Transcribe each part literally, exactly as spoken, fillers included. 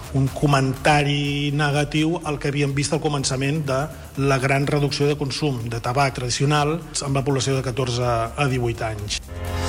un comentari negatiu al que havíem vist al començament de la gran reducció de consum de tabac tradicional amb la població de catorze a divuit anys.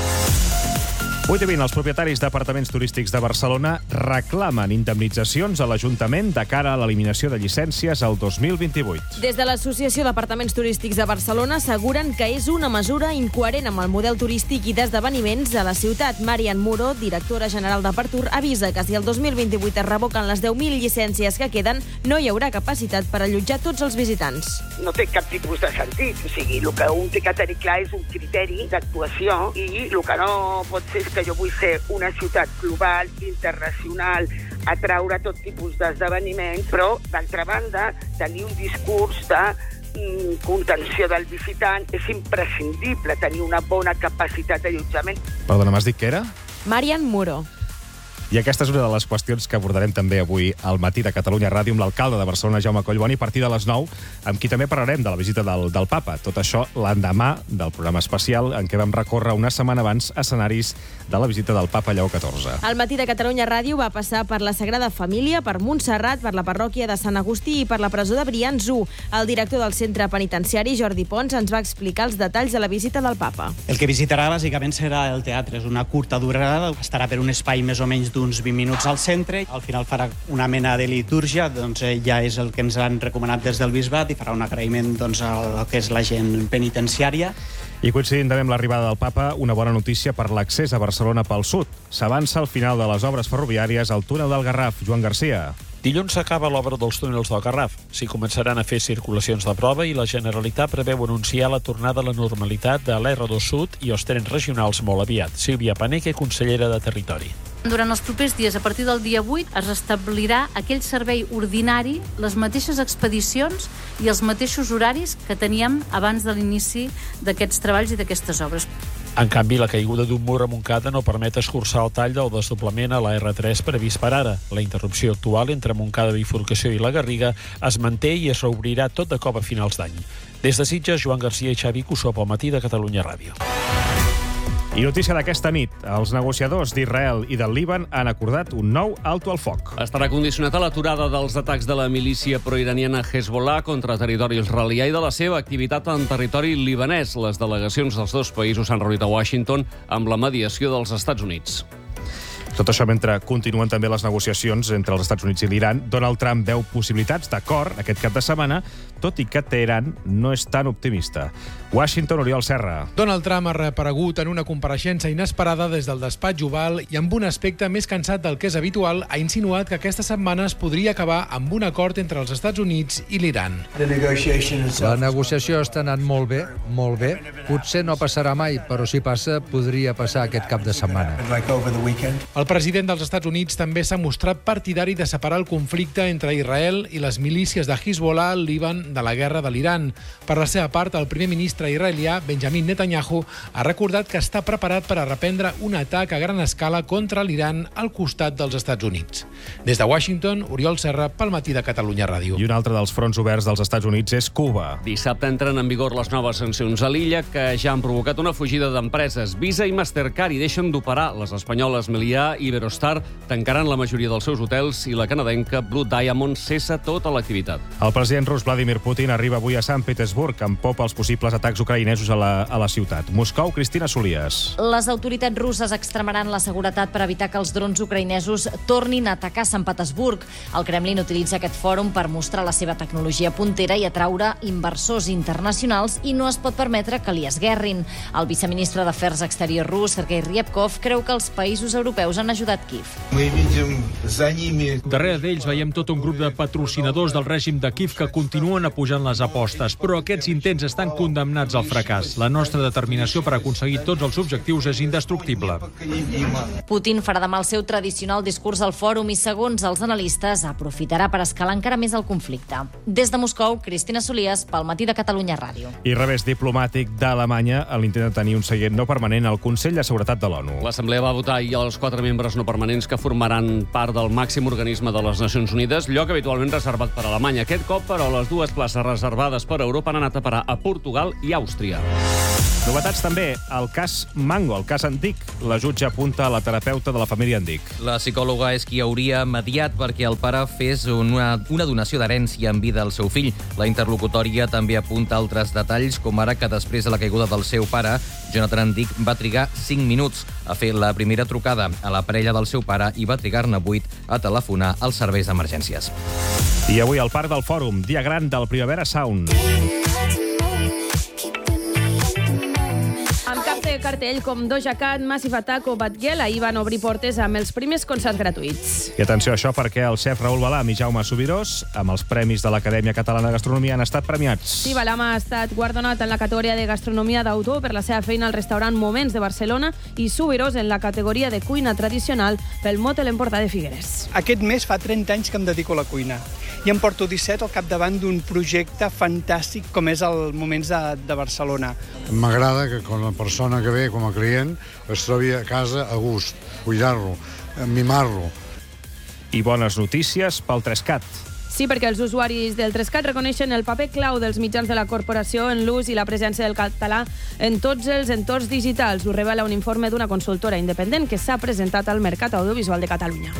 vuit i vint, els propietaris d'apartaments turístics de Barcelona reclamen indemnitzacions a l'Ajuntament de cara a l'eliminació de llicències al dos mil vint-i-vuit. Des de l'Associació d'Apartaments Turístics de Barcelona asseguren que és una mesura incoherent amb el model turístic i d'esdeveniments de la ciutat. Marian Muro, directora general d'Apartur, avisa que si el dos mil vint-i-vuit es revoquen les deu mil llicències que queden, no hi haurà capacitat per allotjar tots els visitants. No té cap tipus de sentit. O sigui, el que un té que tenir clar és un criteri d'actuació i el que no pot ser és que jo vull ser una ciutat global, internacional, atraure tot tipus d'esdeveniments, però, d'altra banda, tenir un discurs de mm, contenció del visitant és imprescindible, tenir una bona capacitat d'allotjament. Perdona, m'has dit què era? Marian Muro. I aquesta és una de les qüestions que abordarem també avui al matí de Catalunya Ràdio amb l'alcalde de Barcelona, Jaume Collboni, a partir de les nou, amb qui també parlarem de la visita del, del papa. Tot això l'endemà del programa especial en què vam recórrer una setmana abans escenaris de la visita del papa Lleó catorze. El matí de Catalunya Ràdio va passar per la Sagrada Família, per Montserrat, per la parròquia de Sant Agustí i per la presó de Brians u. El director del centre penitenciari, Jordi Pons, ens va explicar els detalls de la visita del papa. El que visitarà bàsicament serà el teatre. És una curta durada, estarà per un espai més o menys d'uns vint minuts al centre. Al final farà una mena de litúrgia, doncs ja és el que ens han recomanat des del bisbat i farà un agraïment doncs, al que és la gent penitenciària. I coincidint també amb l'arribada del papa, una bona notícia per l'accés a Barcelona pel sud. S'avança al final de les obres ferroviàries al túnel del Garraf. Joan Garcia. Dilluns s'acaba l'obra dels túnels del Garraf. S'hi començaran a fer circulacions de prova i la Generalitat preveu anunciar la tornada a la normalitat de l'R dos Sud i els trens regionals molt aviat. Sílvia Paneque, consellera de Territori. Durant els propers dies, a partir del dia vuit, es restablirà aquell servei ordinari, les mateixes expedicions i els mateixos horaris que teníem abans de l'inici d'aquests treballs i d'aquestes obres. En canvi, la caiguda d'un mur a Montcada no permet escurçar el tall del desdoblament a la R tres previst per ara. La interrupció actual entre Montcada Bifurcació i la Garriga es manté i es reobrirà tot de cop a finals d'any. Des de Sitges, Joan Garcia i Xavi Cussó pel matí de Catalunya Ràdio. I notícia d'aquesta nit. Els negociadors d'Israel i del Líban han acordat un nou alto al foc. Estarà condicionat a l'aturada dels atacs de la milícia proiraniana Hezbollah contra territori israelià i de la seva activitat en territori libanès. Les delegacions dels dos països s'han reunit a Washington amb la mediació dels Estats Units. Tot això mentre continuen també les negociacions entre els Estats Units i l'Iran. Donald Trump veu possibilitats d'acord aquest cap de setmana, tot i que Teheran no és tan optimista. Washington, Oriol Serra. Donald Trump ha reaparegut en una compareixença inesperada des del despatx Oval i amb un aspecte més cansat del que és habitual ha insinuat que aquesta setmana es podria acabar amb un acord entre els Estats Units i l'Iran. La negociació està anant molt bé, molt bé. Potser no passarà mai, però si passa, podria passar aquest cap de setmana. El president dels Estats Units també s'ha mostrat partidari de separar el conflicte entre Israel i les milícies de Hezbollah al Líban de la guerra de l'Iran. Per la seva part, el primer ministre israelià, Benjamin Netanyahu, ha recordat que està preparat per a reprendre un atac a gran escala contra l'Iran al costat dels Estats Units. Des de Washington, Oriol Serra, pel matí de Catalunya Ràdio. I un altre dels fronts oberts dels Estats Units és Cuba. Dissabte entren en vigor les noves sancions a l'illa que ja han provocat una fugida d'empreses. Visa i Mastercard hi deixen d'operar. Les espanyoles Meliá i Iberostar tancaran la majoria dels seus hotels i la canadenca Blue Diamond cessa tota l'activitat. El president rus Vladimir Putin arriba avui a Sant Petersburg amb por pels possibles atacs ucraïnesos a la, a la ciutat. Moscou, Cristina Solies. Les autoritats russes extremaran la seguretat per evitar que els drons ucraïnesos tornin a atacar Sant Petersburg. El Kremlin utilitza aquest fòrum per mostrar la seva tecnologia puntera i atraure inversors internacionals i no es pot permetre que li esguerrin. El viceministre d'Afers Exteriors rus, Sergei Ryabkov, creu que els països europeus han ajudat Kíev. Darrere d'ells veiem tot un grup de patrocinadors del règim de Kíev que continuen apujant les apostes, però aquests intents estan condemnats al fracàs. La nostra determinació per aconseguir tots els objectius és indestructible. Putin farà demà el seu tradicional discurs al fòrum i, segons els analistes, aprofitarà per escalar encara més el conflicte. Des de Moscou, Cristina Solies, pel matí de Catalunya Ràdio. I revés diplomàtic d'Alemanya en l'intent de tenir un seient no permanent al Consell de Seguretat de l'ONU. L'Assemblea va votar i els quatre membres no permanents que formaran part del màxim organisme de les Nacions Unides, lloc habitualment reservat per a Alemanya. Aquest cop, però, les dues places reservades per a Europa han anat a parar a Portugal i Àustria. Novetats també, el cas Mango, el cas Andic. La jutge apunta a la terapeuta de la família Andic. La psicòloga és qui hauria mediat perquè el pare fes una, una donació d'herència en vida al seu fill. La interlocutòria també apunta altres detalls, com ara que després de la caiguda del seu pare, Jonathan Andic va trigar cinc minuts a fer la primera trucada a la parella del seu pare i va trigar-ne vuit a telefonar als serveis d'emergències. I avui al Parc del Fòrum, dia gran del Primavera Sound. Amb cap de cartell com Doja Cat, Massive Attack o Bad Gyal, ahir van obrir portes amb els primers concerts gratuïts. I atenció a això perquè el xef Raül Balam i Jaume Subirós, amb els premis de l'Acadèmia Catalana de Gastronomia, han estat premiats. Sí, Balam ha estat guardonat en la categoria de gastronomia d'autor per la seva feina al restaurant Moments de Barcelona i Subirós en la categoria de cuina tradicional pel Motel Empordà de Figueres. Aquest mes fa trenta anys que em dedico a la cuina i em porto disset al capdavant d'un projecte fantàstic com és el Moments de, de Barcelona. M'agrada que quan la persona que ve com a client es trobi a casa a gust, cuidar-lo, mimar-lo. I bones notícies pel Trescat. Sí, perquè els usuaris del Trescat reconeixen el paper clau dels mitjans de la corporació en l'ús i la presència del català en tots els entorns digitals. Ho revela un informe d'una consultora independent que s'ha presentat al Mercat Audiovisual de Catalunya.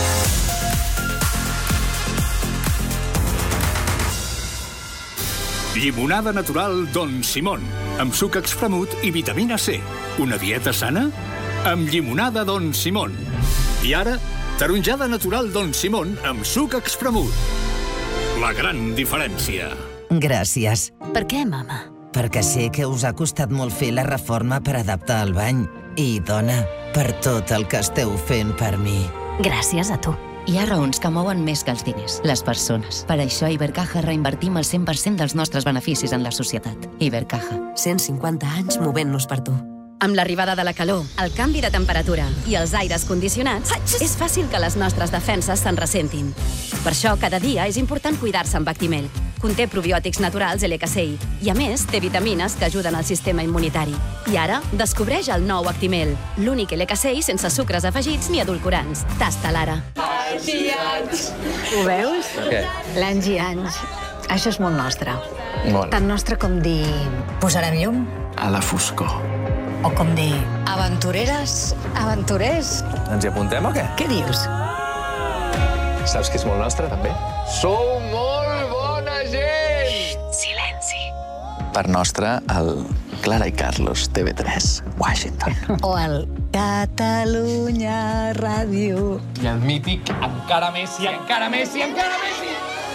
Llimonada natural Don Simón, amb suc expremut i vitamina C. Una dieta sana? Amb llimonada Don Simón. I ara, taronjada natural Don Simón amb suc expremut. La gran diferència. Gràcies. Per què, mama? Perquè sé que us ha costat molt fer la reforma per adaptar el bany. I, dona, per tot el que esteu fent per mi. Gràcies a tu. Hi ha raons que mouen més que els diners, les persones. Per això a Ibercaja reinvertim el cent per cent dels nostres beneficis en la societat. Ibercaja. cent cinquanta anys movent-nos per tu. Amb l'arribada de la calor, el canvi de temperatura i els aires condicionats, és fàcil que les nostres defenses se'n ressentin. Per això, cada dia és important cuidar-se amb Actimel. Conté probiòtics naturals L K C I i, a més, té vitamines que ajuden al sistema immunitari. I ara, descobreix el nou Actimel, l'únic L K C I sense sucres afegits ni edulcorants. Tasta-la ara. Anys i anys. Ho veus? Què? L'anys i anys. Això és molt nostre. Molt. Tan nostre com dir... Posarem llum? A la foscor. O com dir... Aventureres, aventurers... Ens hi apuntem o què? Què dius? Saps que és molt nostre, també? Sou molt bona gent! Xxt, silenci. Per nostre, el Clara i Carlos, T V tres, Washington. O el Catalunya Ràdio. I el mític Encara Messi, encara Messi, encara Messi!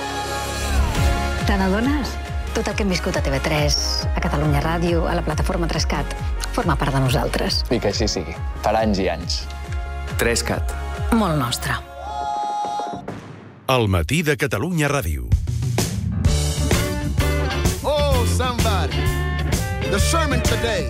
Te n'adones? Tot el que hem viscut a T V tres, a Catalunya Ràdio, a la plataforma Trescat, forma part de nosaltres. I que així sigui, per anys i anys. Trescat. Molt nostre. El matí de Catalunya Ràdio. Oh, somebody, the sermon today.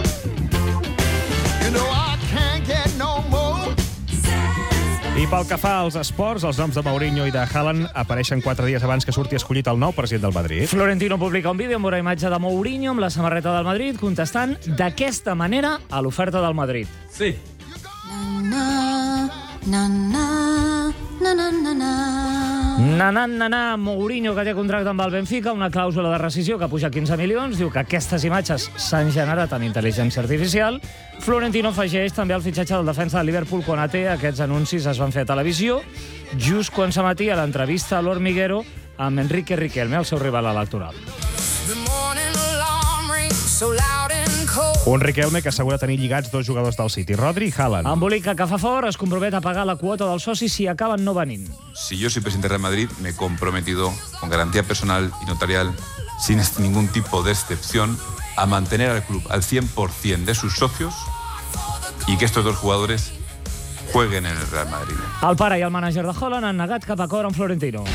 You know I can't get no more. I pel que fa als esports, els noms de Mourinho i de Haaland apareixen quatre dies abans que surti escollit el nou president del Madrid. Florentino publica un vídeo amb una imatge de Mourinho amb la samarreta del Madrid contestant d'aquesta manera a l'oferta del Madrid. Sí. Na, na, na, na, na, na, na. Na, na, na, na, Mourinho, que té contracte amb el Benfica, una clàusula de rescisió que puja quinze milions, diu que aquestes imatges s'han generat en intel·ligència artificial. Florentino afegeix també el fitxatge del defensa del Liverpool Konaté. Aquests anuncis es van fer a televisió just quan s'emetia l'entrevista a l'Hormiguero amb Enrique Riquelme, el seu rival electoral. Un Riquelme que assegura tenir lligats dos jugadors del City, Rodri i Haaland. Embolica que fa fort, es compromet a pagar la quota dels socis si acaben no venint. Si yo soy presidente del Real Madrid, me he comprometido con garantía personal y notarial, sin ningún tipo de excepción, a mantener al club al cien por cien de sus socios y que estos dos jugadores jueguen en el Real Madrid. El pare i el mànager de Haaland han negat cap acord amb Florentino.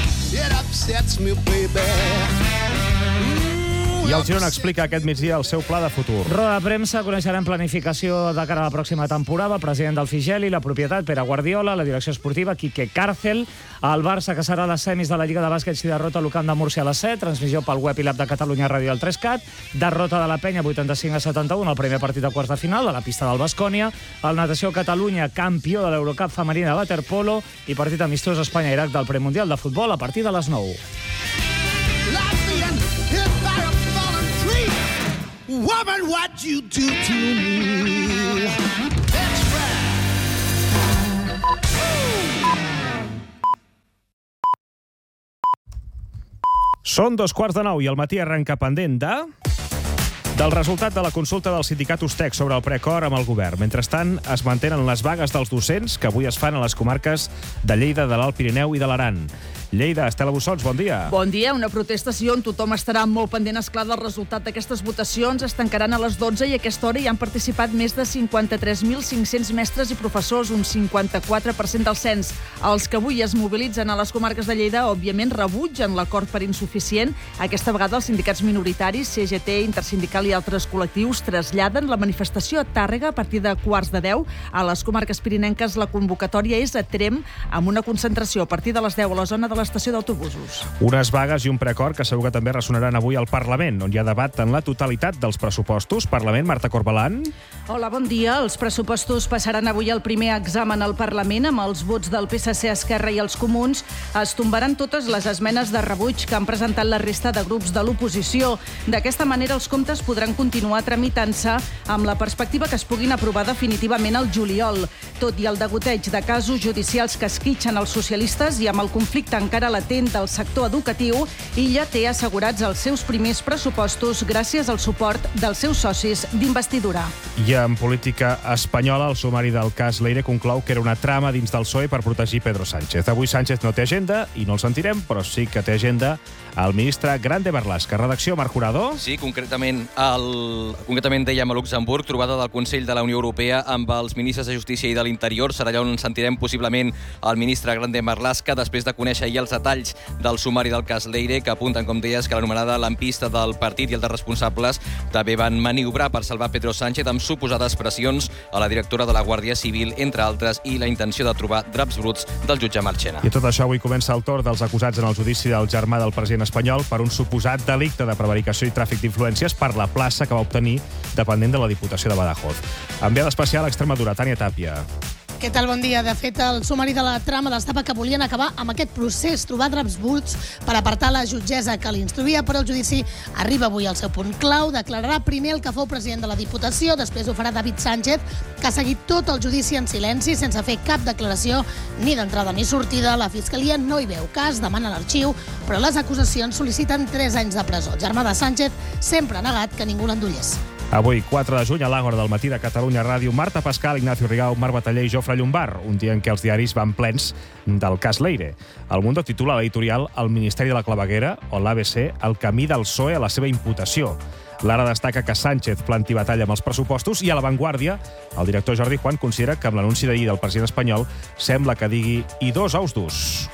I el Girona explica aquest migdia el seu pla de futur. Roda de premsa, coneixerem planificació de cara a la pròxima temporada, el president del Figeli, la propietat, Pere Guardiola, la direcció esportiva, Quique Cárcel, el Barça, que serà a les semis de la Lliga de Bàsquet si derrota al Camp de Múrcia a les set, transmissió pel web i l'app de Catalunya Ràdio al Trescat, derrota de la Penya vuitanta-cinc a setanta-un, el primer partit de quarts de final, a la pista del Baskonia, el Natació Catalunya, campió de l'Eurocup femenina de waterpolo, i partit amistós Espanya-Iraq del premundial de futbol a partir de les nou. woman, what you do to me. That's right. Són dos quarts de nou i el matí arrenca pendent de... del resultat de la consulta del sindicat Ustec sobre el preacord amb el govern. Mentrestant, es mantenen les vagues dels docents que avui es fan a les comarques de Lleida, de l'Alt Pirineu i de l'Aran. Lleida, Estela Bussols, bon dia. Bon dia. Una protestació on tothom estarà molt pendent, esclar, del resultat d'aquestes votacions. Es tancaran a les dotze i a aquesta hora hi han participat més de cinquanta-tres mil cinc-cents mestres i professors, un cinquanta-quatre per cent del cens. Els que avui es mobilitzen a les comarques de Lleida, òbviament, rebutgen l'acord per insuficient. Aquesta vegada els sindicats minoritaris, C G T, Intersindical i altres col·lectius, traslladen la manifestació a Tàrrega a partir de quarts de deu. A les comarques pirinenques la convocatòria és a Tremp, amb una concentració a partir de les deu a la zona de l'estació d'autobusos. Unes vagues i un preacord que segur que també ressonaran avui al Parlament, on hi ha debat en la totalitat dels pressupostos. Parlament, Marta Corbalan. Hola, bon dia. Els pressupostos passaran avui el primer examen al Parlament amb els vots del P S C, Esquerra i els Comuns. Es tombaran totes les esmenes de rebuig que han presentat la resta de grups de l'oposició. D'aquesta manera, els comptes podran continuar tramitant-se amb la perspectiva que es puguin aprovar definitivament al juliol. Tot i el degoteig de casos judicials que esquitxen els socialistes i amb el conflicte encara latent del sector educatiu, Illa té assegurats els seus primers pressupostos gràcies al suport dels seus socis d'investidura. I en política espanyola, el sumari del cas Leire conclou que era una trama dins del P S O E per protegir Pedro Sánchez. Avui Sánchez no té agenda i no el sentirem, però sí que té agenda el ministre Grande Marlaska. Redacció, Marc Jurado. Sí, concretament, el... concretament dèiem a Luxemburg, trobada del Consell de la Unió Europea amb els ministres de Justícia i de l'Interior. Serà allà on sentirem possiblement el ministre Grande Marlaska, després de conèixer ahir els detalls del sumari del cas Leire, que apunten, com deies, que l'anomenada lampista del partit i els responsables també van maniobrar per salvar Pedro Sánchez amb suposades pressions a la directora de la Guàrdia Civil, entre altres, i la intenció de trobar draps bruts del jutge Marchena. I tot això avui comença el torn dels acusats en el judici del germà del president espanyol per un suposat delicte de prevaricació i tràfic d'influències per la plaça que va obtenir dependent de la Diputació de Badajoz. Enviada especial a Extremadura, Tània Tàpia. Què tal? Bon dia. De fet, el sumari de la trama destapa que volien acabar amb aquest procés, trobar draps bruts per apartar la jutgessa que l'instruïa, però el judici arriba avui al seu punt clau. Declararà primer el que fou president de la Diputació, després ho farà David Sánchez, que ha seguit tot el judici en silenci, sense fer cap declaració ni d'entrada ni sortida. La Fiscalia no hi veu cas, demana l'arxiu, però les acusacions sol·liciten tres anys de presó. El germà de Sánchez sempre ha negat que ningú l'endollés. Avui, quatre de juny, a l'Àgora del matí de Catalunya Ràdio, Marta Pascal, Ignacio Rigau, Marc Bataller i Jofre Llombard, un dia en què els diaris van plens del cas Leire. El Mundo titula l'editorial El Ministeri de la Claveguera, o l'A B C, el camí del P S O E a la seva imputació. L'Ara destaca que Sánchez planti batalla amb els pressupostos i a La Vanguardia, el director Jordi Juan considera que amb l'anunci d'ahir del president espanyol sembla que digui i dos ous durs.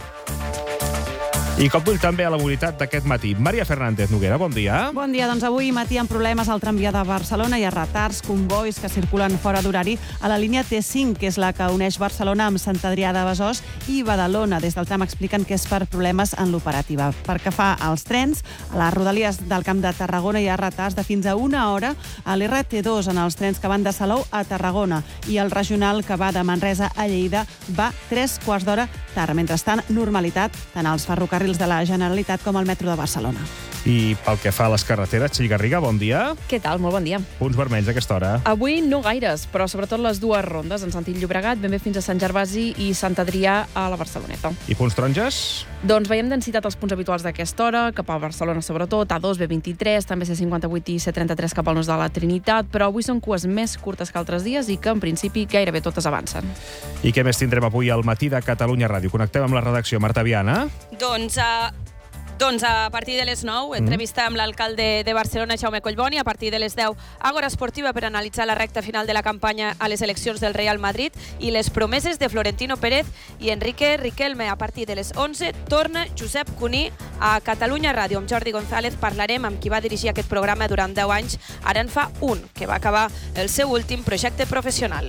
I cop d'ull també a la mobilitat d'aquest matí. Maria Fernández Noguera, bon dia. Bon dia. Doncs avui matí amb problemes al tramvia de Barcelona. Hi ha retards, convois que circulen fora d'horari a la línia T cinc, que és la que uneix Barcelona amb Sant Adrià de Besòs i Badalona. Des del tram expliquen que és per problemes en l'operativa. Per que fa als trens, a les rodalies del Camp de Tarragona hi ha retards de fins a una hora a l'R T dos en els trens que van de Salou a Tarragona i el regional que va de Manresa a Lleida va tres quarts d'hora tard. Mentrestant, normalitat tant als ferrocarrils de la Generalitat com al metro de Barcelona. I pel que fa a les carreteres, Txell Garriga, bon dia. Què tal? Molt bon dia. Punts vermells a aquesta hora. Avui no gaires, però sobretot les dues rondes, en sentit Llobregat, ben bé fins a Sant Gervasi i Sant Adrià a la Barceloneta. I punts taronges? Doncs veiem densitat als punts habituals d'aquesta hora, cap a Barcelona sobretot, A dos, B vint-i-tres, també C cinquanta-vuit i C trenta-tres cap al nus de la Trinitat, però avui són cues més curtes que altres dies i que, en principi, gairebé totes avancen. I què més tindrem avui al matí de Catalunya Ràdio? Connectem amb la redacció. Marta Viana. Doncs... Uh... Doncs a partir de les nou, entrevista amb l'alcalde de Barcelona, Jaume Collboni. A partir de les deu, Àgora Esportiva per analitzar la recta final de la campanya a les eleccions del Real Madrid i les promeses de Florentino Pérez i Enrique Riquelme. A partir de les onze, torna Josep Cuní a Catalunya Ràdio. Amb Jordi González parlarem amb qui va dirigir aquest programa durant deu anys. Ara en fa un, que va acabar el seu últim projecte professional.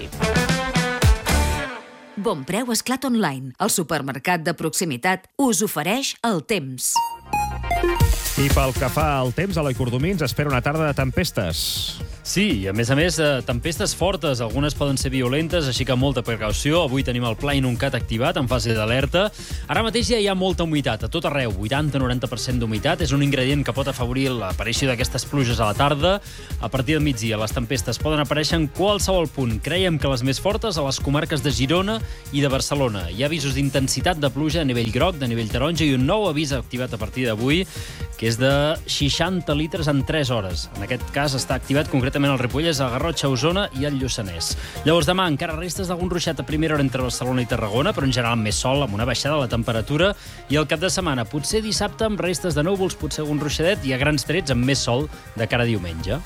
Bon Preu Esclat Online, el supermercat de proximitat, us ofereix el temps. I pel que fa al temps, a Eloi Cordomins espera una tarda de tempestes. Sí, i a més a més, eh, tempestes fortes. Algunes poden ser violentes, així que molta precaució. Avui tenim el Pla Inuncat activat en fase d'alerta. Ara mateix ja hi ha molta humitat, a tot arreu, vuitanta a noranta per cent d'humitat. És un ingredient que pot afavorir l'aparició d'aquestes pluges a la tarda. A partir del migdia, les tempestes poden aparèixer en qualsevol punt. Creiem que les més fortes a les comarques de Girona i de Barcelona. Hi ha avisos d'intensitat de pluja a nivell groc, de nivell taronja, i un nou avís activat a partir d'avui, que és de seixanta litres en tres hores. En aquest cas està activat concretament al Ripollès, a Garrotxa, Osona i al Lluçanès. Llavors demà encara restes d'algun ruixat a primera hora entre Barcelona i Tarragona, però en general més sol, amb una baixada de la temperatura, i el cap de setmana, potser dissabte amb restes de núvols, potser algun ruixadet, i a grans trets amb més sol de cara a diumenge.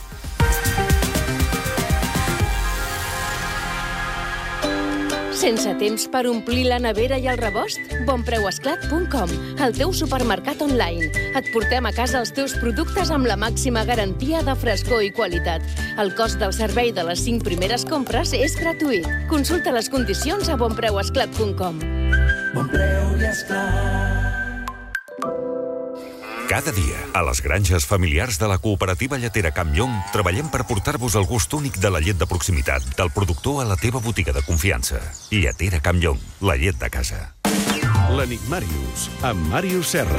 Sense temps per omplir la nevera i el rebost? bonpreuesclat punt com, el teu supermercat online. Et portem a casa els teus productes amb la màxima garantia de frescor i qualitat. El cost del servei de les cinc primeres compres és gratuït. Consulta les condicions a bonpreuesclat punt com. Bon preu i esclat. Cada dia, a les granges familiars de la cooperativa lletera Campllong, treballem per portar-vos el gust únic de la llet de proximitat, del productor a la teva botiga de confiança. Lletera Campllong, la llet de casa. L'Enigmàrius, amb Màrius Serra.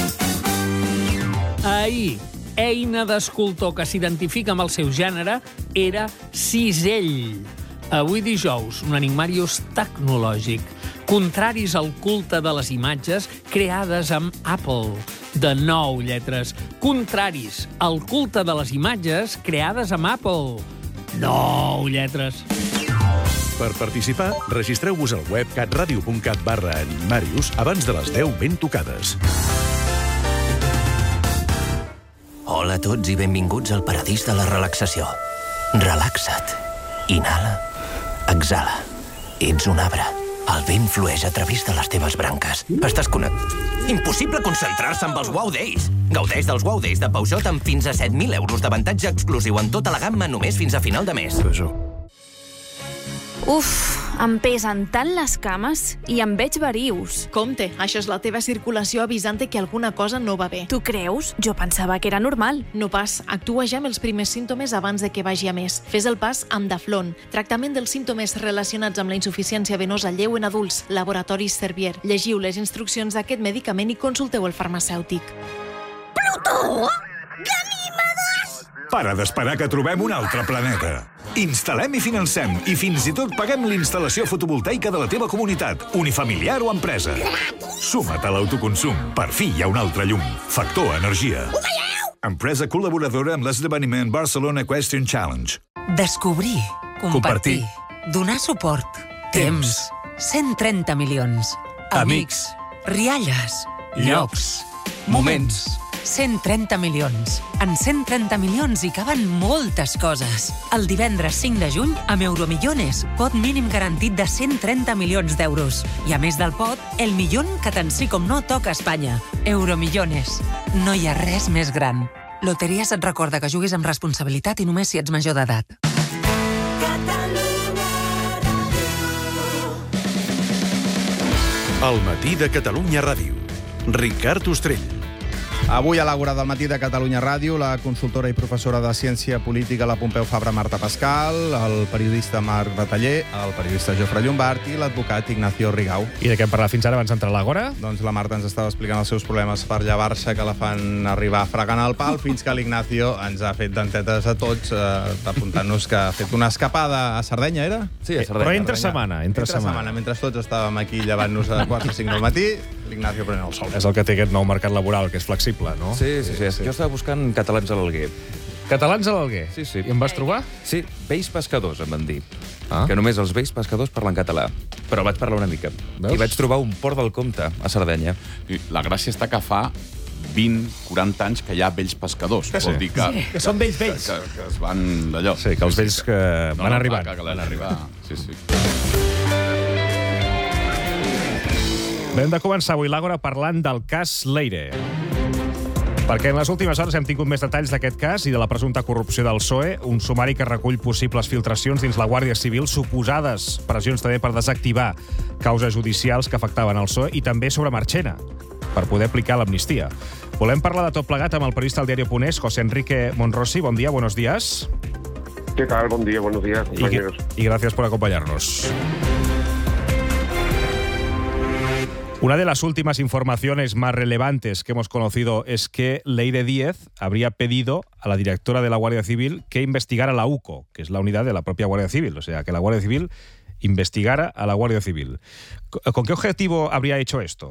Ahir, eina d'escultor que s'identifica amb el seu gènere era cisell. Avui dijous, un enigmàrius tecnològic. Contraris al culte de les imatges creades amb Apple. De nou lletres. Contraris al culte de les imatges creades amb Apple. Nou lletres. Per participar, registreu-vos al web catradio punt cat barra enigmàrius abans de les deu ben tocades. Hola a tots i benvinguts al paradís de la relaxació. Relaxa't. Inhala. Exhala. Ets un arbre. El vent flueix a través de les teves branques. Estàs connectat. Impossible concentrar-se amb els Wow Days. Gaudeix dels Wow Days de Peugeot amb fins a set mil euros d'avantatge exclusiu en tota la gamma només fins a final de mes. Peugeot. Uf, em pesen tant les cames i em veig verius. Compte, això és la teva circulació avisant que alguna cosa no va bé. Tu creus? Jo pensava que era normal. No pas, actua ja amb els primers símptomes abans de que vagi a més. Fes el pas amb Daflon, tractament dels símptomes relacionats amb la insuficiència venosa lleu en adults, Laboratoris Servier. Llegiu les instruccions d'aquest medicament i consulteu el farmacèutic. Plutó! Para d'esperar que trobem un altre planeta. Instal·lem i financem, i fins i tot paguem l'instal·lació fotovoltaica de la teva comunitat, unifamiliar o empresa. Suma't a l'autoconsum. Per fi hi ha un altre llum. Factor Energia. Empresa col·laboradora amb l'esdeveniment Barcelona Equestrian Challenge. Descobrir, compartir, donar suport, temps, cent trenta milions, amics, rialles, llocs, moments. cent trenta milions. En cent trenta milions hi caben moltes coses. El divendres cinc de juny, amb Euromillones, pot mínim garantit de cent trenta milions d'euros. I a més del pot, el millón que tant sí com no toca a Espanya. Euromillones. No hi ha res més gran. Loteries et recorda que juguis amb responsabilitat i només si ets major d'edat. El matí de Catalunya Ràdio. Ricard Ostrell. Avui a l'Àgora del matí de Catalunya Ràdio, la consultora i professora de Ciència Política, la Pompeu Fabra Marta Pascal, el periodista Marc Bataller, el periodista Jofre Llombart i l'advocat Ignacio Rigau. I de què hem parlat fins ara abans d'entrar a l'Àgora? Doncs la Marta ens estava explicant els seus problemes per llevar-se, que la fan arribar fregant al pal, fins que l'Ignacio ens ha fet dentetes a tots, eh, apuntant-nos que ha fet una escapada a Sardenya, era? Sí, a Sardenya. Però entre setmana, entre, entre setmana. setmana. Mentre tots estàvem aquí llevant-nos a quarts i cinc del matí, l'Ignacio pren el sol. És el que té aquest nou mercat laboral, que és flexible, no? Sí, sí, sí. sí. Jo estava buscant catalans a l'Alguer. Catalans a l'Alguer? Sí, sí. I em vas trobar? Sí, vells pescadors, em van dir. Ah? Que només els vells pescadors parlen català. Però vaig parlar una mica. Veus? I vaig trobar un port del Comte, a Sardenya. I la gràcia està que fa vint, quaranta anys que hi ha vells pescadors. Que sí. Vol dir que, sí. que són vells vells. Que, que, que es van d'allò. Sí, que els vells que no, van no, arribant. Que, que van arribar. Sí, sí. Hem de començar avui l'Àgora parlant del cas Leire. Perquè en les últimes hores hem tingut més detalls d'aquest cas i de la presumpta corrupció del P S O E, un sumari que recull possibles filtracions dins la Guàrdia Civil, suposades pressions també per desactivar causes judicials que afectaven el P S O E i també sobre Marchena. per poder aplicar l'amnistia. Volem parlar de tot plegat amb el periodista del diari Ponés, José Enrique Monrossi. Bon dia, buenos días. ¿Qué tal? Buen día, buenos días, compañeros. Y, y gracias por acompañarnos. Una de las últimas informaciones más relevantes que hemos conocido es que Leire Díez habría pedido a la directora de la Guardia Civil que investigara la U C O, que es la unidad de la propia Guardia Civil, o sea, que la Guardia Civil investigara a la Guardia Civil. ¿Con qué objetivo habría hecho esto?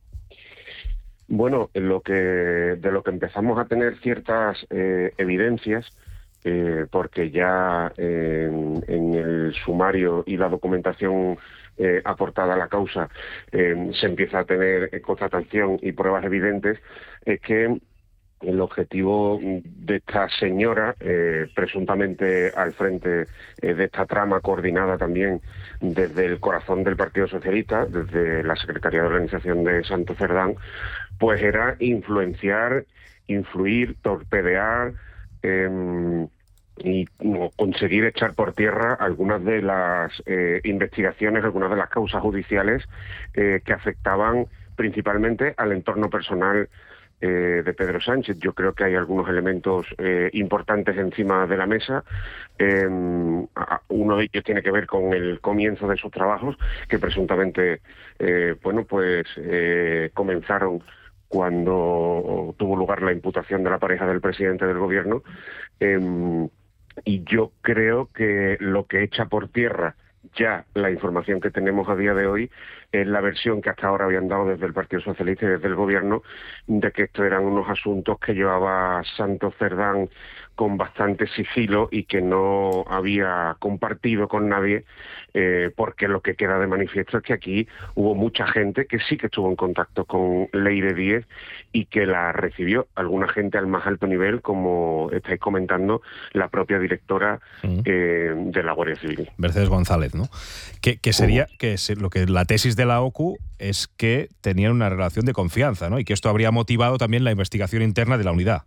Bueno, lo que, de lo que empezamos a tener ciertas eh, evidencias, eh, porque ya eh, en, en el sumario y la documentación Eh, aportada a la causa, eh, se empieza a tener eh, constatación y pruebas evidentes, es que el objetivo de esta señora, eh, presuntamente al frente eh, de esta trama coordinada también desde el corazón del Partido Socialista, desde la Secretaría de Organización de Santo Cerdán, pues era influenciar, influir, torpedear, eh, y no, conseguir echar por tierra algunas de las eh, investigaciones, algunas de las causas judiciales eh, que afectaban principalmente al entorno personal eh, de Pedro Sánchez. Yo creo que hay algunos elementos eh, importantes encima de la mesa. Eh, uno de ellos tiene que ver con el comienzo de sus trabajos, que presuntamente eh, bueno, pues eh, comenzaron cuando tuvo lugar la imputación de la pareja del presidente del gobierno. Eh, Y yo creo que lo que echa por tierra ya la información que tenemos a día de hoy es la versión que hasta ahora habían dado desde el Partido Socialista y desde el Gobierno de que estos eran unos asuntos que llevaba Santo Cerdán con bastante sigilo y que no había compartido con nadie, eh, porque lo que queda de manifiesto es que aquí hubo mucha gente que sí que estuvo en contacto con Leire Díez y que la recibió, alguna gente al más alto nivel, como estáis comentando, la propia directora uh-huh. eh, de la Guardia Civil. Mercedes González, ¿no? Que, que sería, uh-huh. que es, lo que la tesis de la O C U es que tenían una relación de confianza, ¿no? Y que esto habría motivado también la investigación interna de la unidad.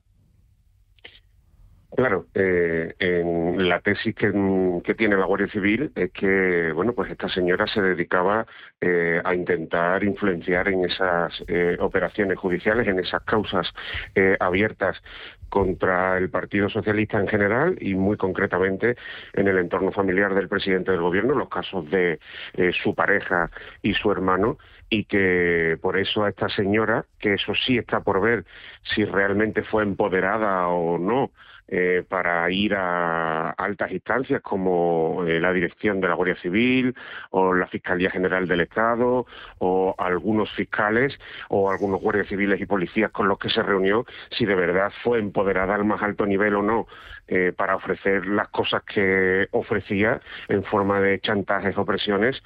Claro, eh, en la tesis que, que tiene la Guardia Civil es que, bueno, pues esta señora se dedicaba eh, a intentar influenciar en esas eh, operaciones judiciales, en esas causas eh, abiertas contra el Partido Socialista en general y muy concretamente en el entorno familiar del presidente del gobierno, los casos de eh, su pareja y su hermano, y que por eso a esta señora, que eso sí está por ver si realmente fue empoderada o no, Eh, para ir a altas instancias como eh, la dirección de la Guardia Civil o la Fiscalía General del Estado o algunos fiscales o algunos guardias civiles y policías con los que se reunió, si de verdad fue empoderada al más alto nivel o no eh, para ofrecer las cosas que ofrecía en forma de chantajes o presiones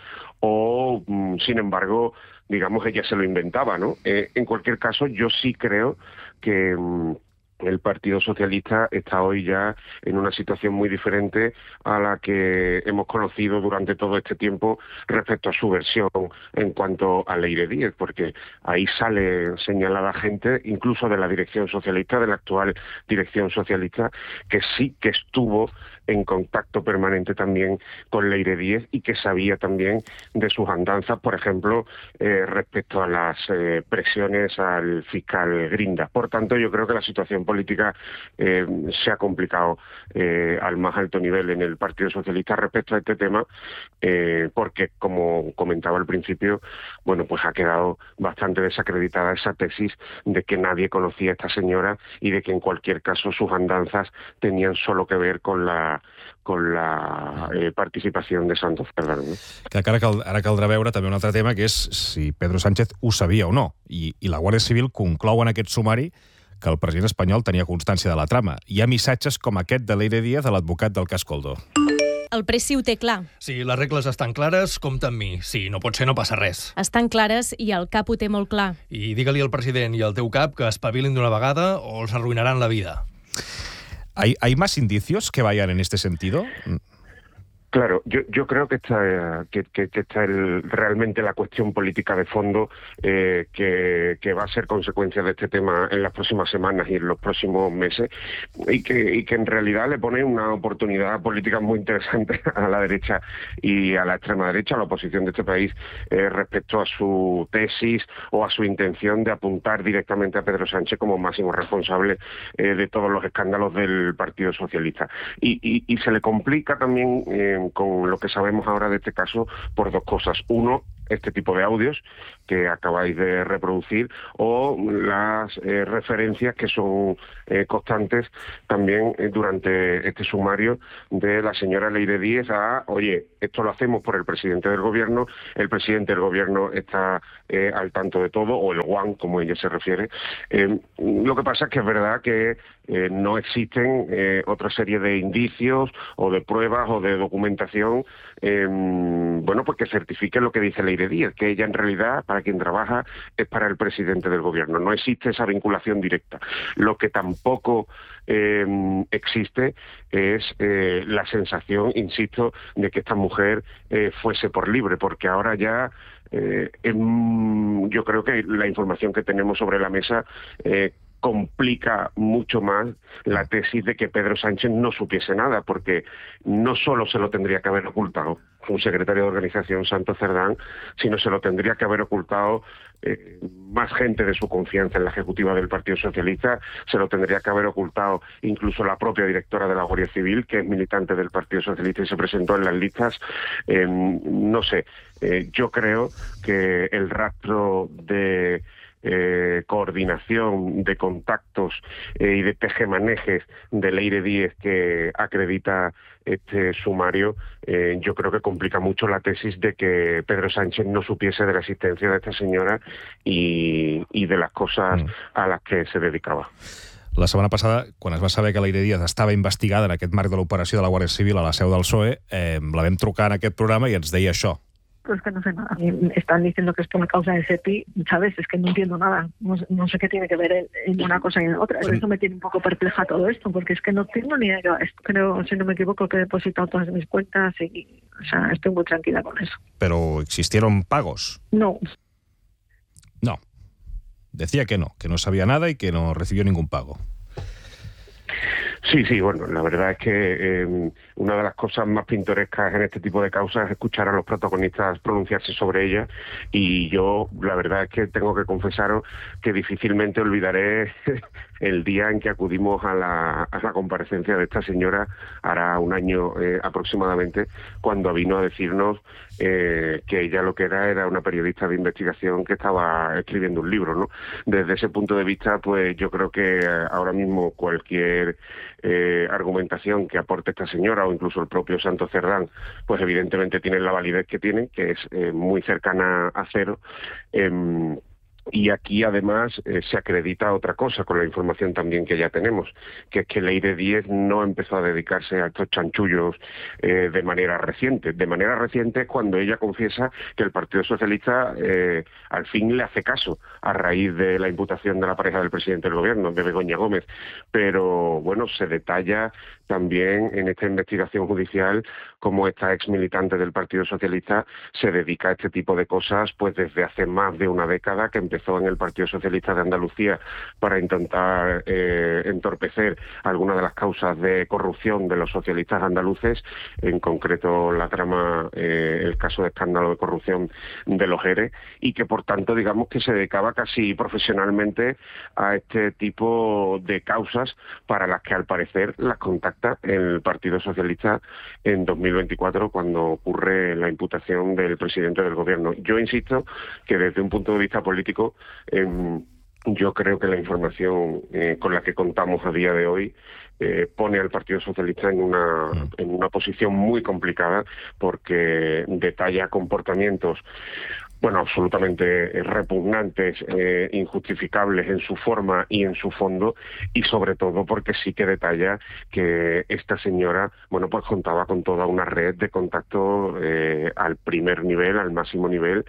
o, mm, sin embargo, digamos, ella se lo inventaba, ¿no? Eh, en cualquier caso, yo sí creo que Mm, el Partido Socialista está hoy ya en una situación muy diferente a la que hemos conocido durante todo este tiempo respecto a su versión en cuanto a Leire Díez, porque ahí sale señalada gente, incluso de la dirección socialista, de la actual dirección socialista, que sí que estuvo en contacto permanente también con Leire Díez y que sabía también de sus andanzas, por ejemplo, eh, respecto a las eh, presiones al fiscal Grinda. Por tanto, yo creo que la situación política eh, se ha complicado eh, al más alto nivel en el Partido Socialista respecto a este tema, eh, porque, como comentaba al principio, bueno, pues ha quedado bastante desacreditada esa tesis de que nadie conocía a esta señora y de que en cualquier caso sus andanzas tenían solo que ver con la con la eh, participación de Santo Cerdán. No? Que ara, cal, ara caldrà veure també un altre tema, que és si Pedro Sánchez ho sabia o no. I, i la Guàrdia Civil conclou en aquest sumari que el president espanyol tenia constància de la trama. Hi ha missatges com aquest de Leire Díez a l'advocat del cas Coldo. El Preci ho té clar. Si les regles estan clares, compta amb mi. Si no pot ser, no passa res. Estan clares i el cap ho té molt clar. I digue-li al president i al teu cap que espavilin d'una vegada o els arruïnaran la vida. ¿Hay, ¿Hay más indicios que vayan en este sentido? Claro, yo, yo creo que está, que, que, que está el, realmente la cuestión política de fondo eh, que, que va a ser consecuencia de este tema en las próximas semanas y en los próximos meses y que, y que en realidad le pone una oportunidad política muy interesante a la derecha y a la extrema derecha, a la oposición de este país, eh, respecto a su tesis o a su intención de apuntar directamente a Pedro Sánchez como máximo responsable eh, de todos los escándalos del Partido Socialista. Y, y, y se le complica también eh, con lo que sabemos ahora de este caso por dos cosas. Uno, este tipo de audios que acabáis de reproducir o las eh, referencias que son eh, constantes también eh, durante este sumario de la señora Leire Díez a, oye, esto lo hacemos por el presidente del gobierno, el presidente del gobierno está eh, al tanto de todo, o el guan, como ella se refiere. Eh, lo que pasa es que es verdad que eh, no existen eh, otra serie de indicios o de pruebas o de documentación eh, bueno, pues que certifique lo que dice Leire Díez, que ella en realidad, para quien trabaja, es para el presidente del gobierno. No existe esa vinculación directa. Lo que tampoco eh, existe es eh, la sensación, insisto, de que esta mujer eh, fuese por libre, porque ahora ya eh, em, yo creo que la información que tenemos sobre la mesa eh, complica mucho más la tesis de que Pedro Sánchez no supiese nada, porque no solo se lo tendría que haber ocultado un secretario de organización, Santos Cerdán, sino se lo tendría que haber ocultado eh, más gente de su confianza en la ejecutiva del Partido Socialista, se lo tendría que haber ocultado incluso la propia directora de la Guardia Civil, que es militante del Partido Socialista y se presentó en las listas. Eh, no sé, eh, yo creo que el rastro de Eh, coordinación, de contactos eh, y de tejemanejes de Leire Díez que acredita este sumario, eh, yo creo que complica mucho la tesis de que Pedro Sánchez no supiese de la existencia de esta señora y, y de las cosas mm. a las que se dedicava. La setmana passada, quan es va saber que Leire Díez estava investigada en aquest marc de l'operació de la Guàrdia Civil a la seu del P S O E, eh, la vam trucar en aquest programa i ens deia això. Pues que no sé nada. Están diciendo que es por la causa de SEPI, ¿sabes? Es que no entiendo nada. No, no sé qué tiene que ver en, en una cosa y en otra. Por eso me tiene un poco perpleja todo esto, porque es que no tengo ni idea. Creo, si no me equivoco, que he depositado todas mis cuentas y, o sea, estoy muy tranquila con eso. ¿Pero existieron pagos? No. No. Decía que no, que no sabía nada y que no recibió ningún pago. Sí, sí, bueno, la verdad es que eh, una de las cosas más pintorescas en este tipo de causas es escuchar a los protagonistas pronunciarse sobre ellas y yo la verdad es que tengo que confesaros que difícilmente olvidaré el día en que acudimos a la, a la comparecencia de esta señora, hará un año eh, aproximadamente, cuando vino a decirnos eh, que ella lo que era era una periodista de investigación que estaba escribiendo un libro, ¿no? Desde ese punto de vista, pues yo creo que ahora mismo cualquier eh, argumentación que aporte esta señora o incluso el propio Santos Cerdán, pues evidentemente tienen la validez que tienen, que es eh, muy cercana a cero. Eh, Y aquí, además, eh, se acredita otra cosa con la información también que ya tenemos, que es que Leire Díez no empezó a dedicarse a estos chanchullos eh, de manera reciente. De manera reciente es cuando ella confiesa que el Partido Socialista eh, al fin le hace caso a raíz de la imputación de la pareja del presidente del gobierno, de Begoña Gómez. Pero, bueno, se detalla también en esta investigación judicial cómo esta ex militante del Partido Socialista se dedica a este tipo de cosas pues desde hace más de una década, que empezó en el Partido Socialista de Andalucía para intentar eh, entorpecer algunas de las causas de corrupción de los socialistas andaluces, en concreto la trama, eh, el caso de escándalo de corrupción de los ERE, y que por tanto digamos que se dedicaba casi profesionalmente a este tipo de causas para las que al parecer las contacta el Partido Socialista en dos mil veinticuatro cuando ocurre la imputación del presidente del gobierno. Yo insisto que desde un punto de vista político Eh, yo creo que la información eh, con la que contamos a día de hoy eh, pone al Partido Socialista en una, en una posición muy complicada, porque detalla comportamientos bueno, absolutamente repugnantes, eh, injustificables en su forma y en su fondo, y sobre todo porque sí que detalla que esta señora, bueno, pues contaba con toda una red de contacto eh, al primer nivel, al máximo nivel,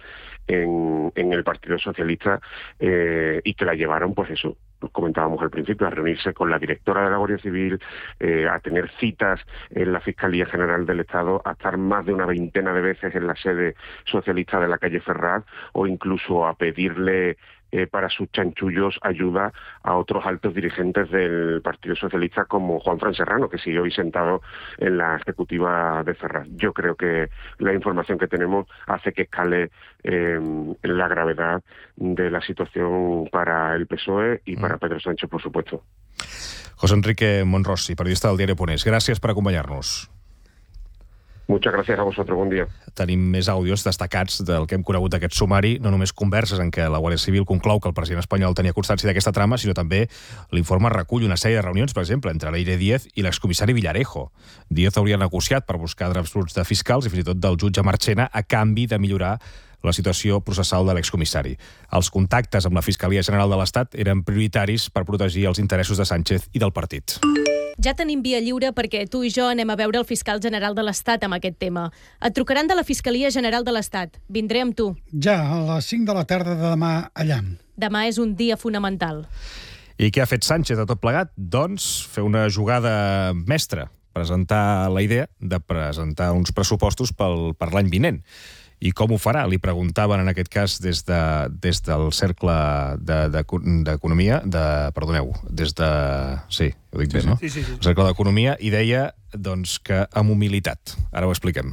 en, en el Partido Socialista eh, y que la llevaron, pues eso, comentábamos al principio, a reunirse con la directora de la Guardia Civil, eh, a tener citas en la Fiscalía General del Estado, a estar más de una veintena de veces en la sede socialista de la calle Ferraz, o incluso a pedirle eh, para sus chanchullos ayuda a otros altos dirigentes del Partido Socialista como Juanfran Serrano, que sigue hoy sentado en la ejecutiva de Ferraz. Yo creo que la información que tenemos hace que escale eh, la gravedad de la situación para el P S O E y para Pedro Sánchez, por supuesto. José Enrique Monrossi, periodista del diari Ponés. Gràcies per acompanyar-nos. Muchas gracias a vosotros, bon dia. Tenim més àudios destacats del que hem conegut d'aquest sumari, no només converses en què la Guàrdia Civil conclou que el president espanyol tenia constància d'aquesta trama, sinó també l'informe recull una sèrie de reunions, per exemple, entre Leire Díez i l'excomissari Villarejo. Díez hauria negociat per buscar drets bruts de fiscals i fins i tot del jutge Marchena a canvi de millorar la situació processal de l'excomissari. Els contactes amb la Fiscalia General de l'Estat eren prioritaris per protegir els interessos de Sánchez i del partit. Ja tenim via lliure perquè tu i jo anem a veure el fiscal general de l'Estat amb aquest tema. Et trucaran de la Fiscalia General de l'Estat. Vindré amb tu. Ja, a les cinc de la tarda de demà allà. Demà és un dia fonamental. I què ha fet Sánchez de tot plegat? Doncs fer una jugada mestra, presentar la idea de presentar uns pressupostos pel, per l'any vinent. I com ho farà? Li preguntaven en aquest cas des, de, des del cercle d'economia, de, de, perdoneu, des de... Sí, ho dic sí, bé, sí. No? Sí, sí, sí. El cercle d'economia, i deia doncs, que amb humilitat. Ara ho expliquem.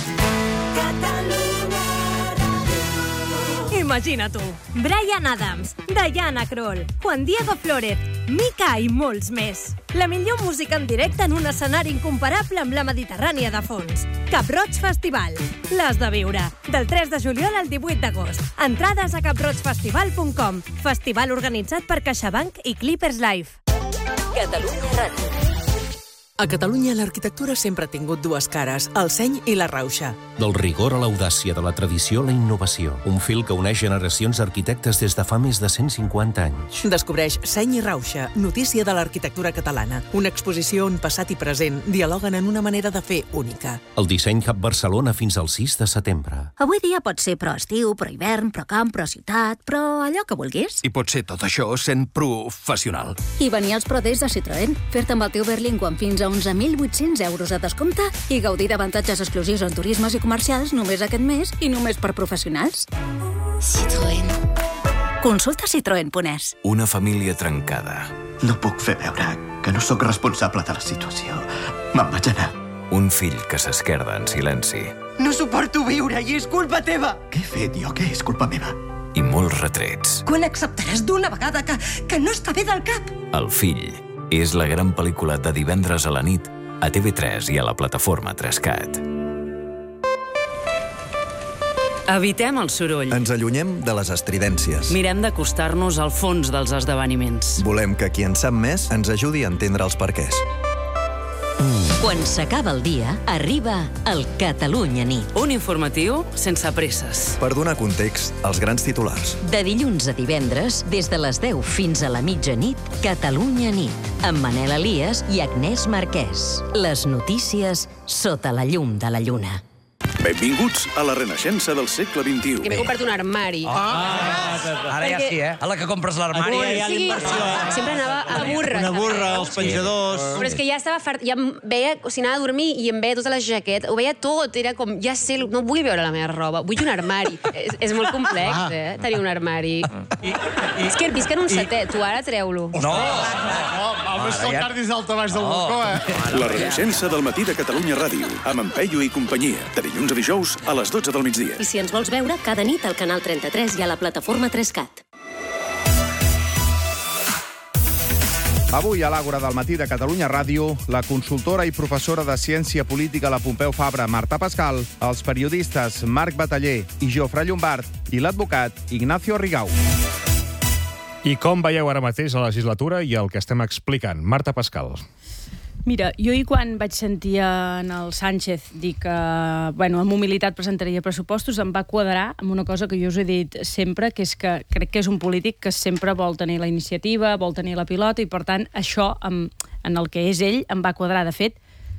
Imagina tu, Bryan Adams, Diana Kroll, Juan Diego Flórez, Mika i molts més. La millor música en directe en un escenari incomparable amb la Mediterrània de fons. Cap Roig Festival. L'has de viure. Del tres de juliol al divuit d'agost. Entrades a cap roig festival punt com. Festival organitzat per CaixaBank i Clippers Live. Catalunya Ràdio. A Catalunya l'arquitectura sempre ha tingut dues cares, el seny i la rauxa. Del rigor a l'audàcia, de la tradició a la innovació. Un fil que uneix generacions d'arquitectes des de fa més de cent cinquanta anys. Descobreix Seny i Rauxa, notícia de l'arquitectura catalana. Una exposició on passat i present dialoguen en una manera de fer única. El Disseny Hub Barcelona fins al sis de setembre. Avui dia pot ser pro estiu, pro hivern, pro camp, pro ciutat, però allò que vulguis. I pot ser tot això sent professional. I venir als Prodés de Citroën, fer-te amb el teu Berlingo amb fins a onze mil vuit-cents euros de descompte i gaudir d'avantatges exclusius en turismes i comercials només aquest mes i només per professionals. Citroën. Consulta citroen punt es. Una família trencada. No puc fer veure que no sóc responsable de la situació. Me'n vaig anar. Un fill que s'esquerda en silenci. No suporto viure i és culpa teva. Què he fet jo? Què és culpa meva? I molts retrets. Quan acceptaràs d'una vegada que, que no està bé del cap? El fill és la gran pel·lícula de divendres a la nit a T V tres i a la plataforma Trescat. Evitem el soroll. Ens allunyem de les estridències. Mirem d'acostar-nos al fons dels esdeveniments. Volem que qui en sap més ens ajudi a entendre els perquès. Quan s'acaba el dia, arriba el Catalunya Nit. Un informatiu sense presses. Per donar context als grans titulars. De dilluns a divendres, des de les deu fins a la mitjanit, Catalunya Nit, amb Manel Elias i Agnès Marquès. Les notícies sota la llum de la lluna. Benvinguts a la renaixença del segle vint-i-u. Que m'he comprat un armari. Ah, ah, ara ja sí, eh? A la que compres l'armari. Ara ja hi ha inversió. Sempre anava a burra. Una burra, els penjadors... Però és que ja estava fart... Ja em veia, o sigui, anava a dormir i em veia tota la jaqueta. Ho veia tot. Era com, ja sé, no vull veure la meva roba. Vull un armari. és, és molt complex, eh? Tenir un armari. I, i, és que visc en un setè. Tu ara treu-lo. No! No, només que el cardis alta baix del balcó, eh? La renaixença del matí de Catalunya Ràdio, amb en Peyu i companyia. De dilluns a dijous a les dotze del migdia. I si ens vols veure, cada nit al canal trenta-tres i a la plataforma Trescat. Avui a l'Àgora del matí de Catalunya Ràdio, la consultora i professora de Ciència Política a la Pompeu Fabra, Marta Pascal, els periodistes Marc Bataller i Jofre Llombart i l'advocat Ignacio Rigau. I com veieu ara mateix la legislatura i el que estem explicant? Marta Pascal. Mira, jo i quan vaig sentir en el Sánchez dir que, bueno, amb humilitat presentaria pressupostos, em va quadrar amb una cosa que jo us he dit sempre, que és que crec que és un polític que sempre vol tenir la iniciativa, vol tenir la pilota, i per tant això, en, en el que és ell, em va quadrar. De fet,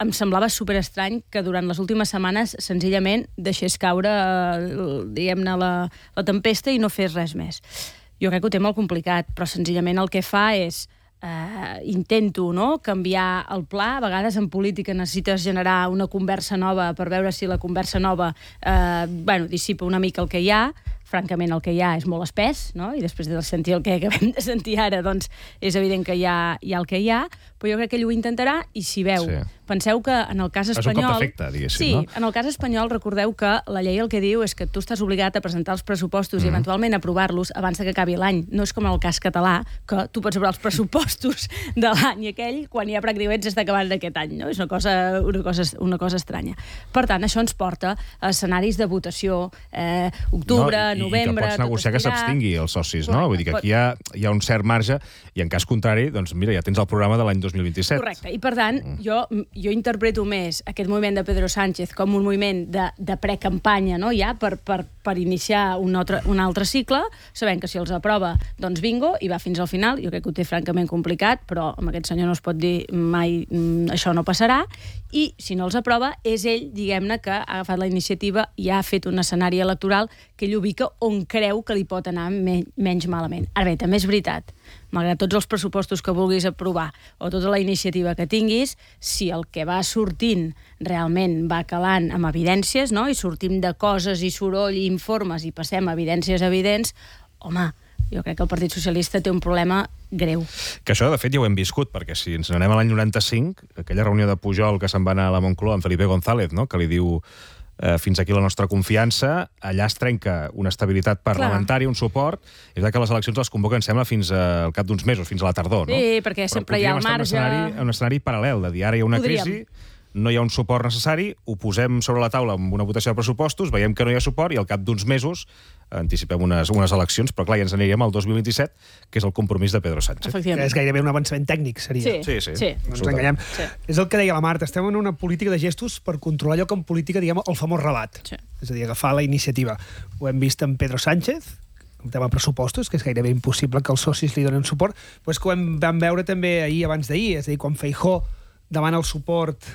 em semblava superestrany que durant les últimes setmanes senzillament deixés caure, eh, diguem-ne, la, la tempesta i no fes res més. Jo crec que ho té molt complicat, però senzillament el que fa és Uh, intento no, canviar el pla. A vegades en política necessites generar una conversa nova per veure si la conversa nova uh, bueno, dissipa una mica el que hi ha. Francament, el que hi ha és molt espès, no? I després de sentir el que acabem de sentir ara, doncs és evident que hi ha, hi ha el que hi ha, però jo crec que ell ho intentarà i si veu. Sí. Penseu que en el cas espanyol... És un cop d'efecte, diguéssim, sí, no? Sí, en el cas espanyol recordeu que la llei el que diu és que tu estàs obligat a presentar els pressupostos mm. i eventualment aprovar-los abans que acabi l'any. No és com en el cas català, que tu pots aprovar els pressupostos de l'any aquell quan ja pràcticament s'està acabant aquest any, no? És una cosa, una cosa, una cosa estranya. Per tant, això ens porta a escenaris de votació, eh, octubre, no, i, novembre... I que pots negociar que s'abstingui els socis, no? Vull dir que aquí hi ha, hi ha un cert marge i en cas contrari, doncs mira, ja tens el programa de l'any dos mil vint-i-set. Correcte, i per tant, jo, jo interpreto més aquest moviment de Pedro Sánchez com un moviment de, de precampanya, no? Ja per, per, per iniciar un altre, un altre cicle, sabent que si els aprova, doncs bingo, i va fins al final. Jo crec que ho té francament complicat, però amb aquest senyor no es pot dir mai això no passarà, i si no els aprova, és ell, diguem-ne, que ha agafat la iniciativa i ha fet un escenari electoral que ell ubica on creu que li pot anar me menys malament. Ara bé, també és veritat, malgrat tots els pressupostos que vulguis aprovar o tota la iniciativa que tinguis, si el que va sortint realment va calant amb evidències, no? I sortim de coses i soroll i informes i passem a evidències evidents, home, jo crec que el Partit Socialista té un problema greu. Que això, de fet, ja ho hem viscut, perquè si ens n'anem a l'any noranta-cinc, aquella reunió de Pujol que se'n va anar a la Moncloa amb Felipe González, no? Que li diu eh, fins aquí la nostra confiança, allà es trenca una estabilitat parlamentària, un suport, és que les eleccions les convoquen, sembla, fins al cap d'uns mesos, fins a la tardor, no? Sí, perquè sempre hi ha el marge... Un escenari, un escenari paral·lel, de dir ara hi ha una Podríem. crisi, no hi ha un suport necessari, ho posem sobre la taula amb una votació de pressupostos, veiem que no hi ha suport i al cap d'uns mesos anticipem unes, unes eleccions, però clar, ja ens anirem al dos mil vint-i-set, que és el compromís de Pedro Sánchez. Que és gairebé un avançament tècnic, seria. Sí, sí. sí. No ens enganyem. Sí. És el que deia la Marta, estem en una política de gestos per controlar allò que en política, diguem, el famós relat. Sí. És a dir, agafar la iniciativa. Ho hem vist amb Pedro Sánchez, el tema pressupostos, que és gairebé impossible que els socis li donen suport, però és que ho hem, vam veure també ahir abans d'ahir, és a dir, quan Feijóo demana el suport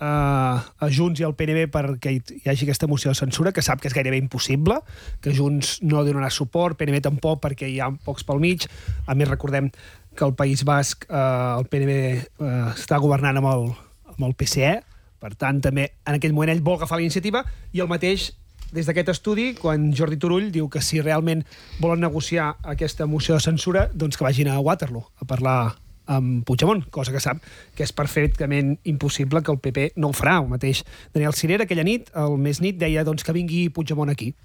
a Junts i al P N B perquè hi hagi aquesta moció de censura, que sap que és gairebé impossible, que Junts no donarà suport, P N B tampoc, perquè hi ha pocs pel mig. A més, recordem que al País Basc eh, el P N B eh, està governant amb el, amb el P S E, per tant, també en aquell moment ell vol agafar la iniciativa, i el mateix des d'aquest estudi, quan Jordi Turull diu que si realment volen negociar aquesta moció de censura, doncs que vagin a Waterloo a parlar amb Puigdemont, cosa que sap que és perfectament impossible, que el P P no ho farà. El mateix Daniel Sirera aquella nit, el més nit, deia doncs, que vingui Puigdemont aquí.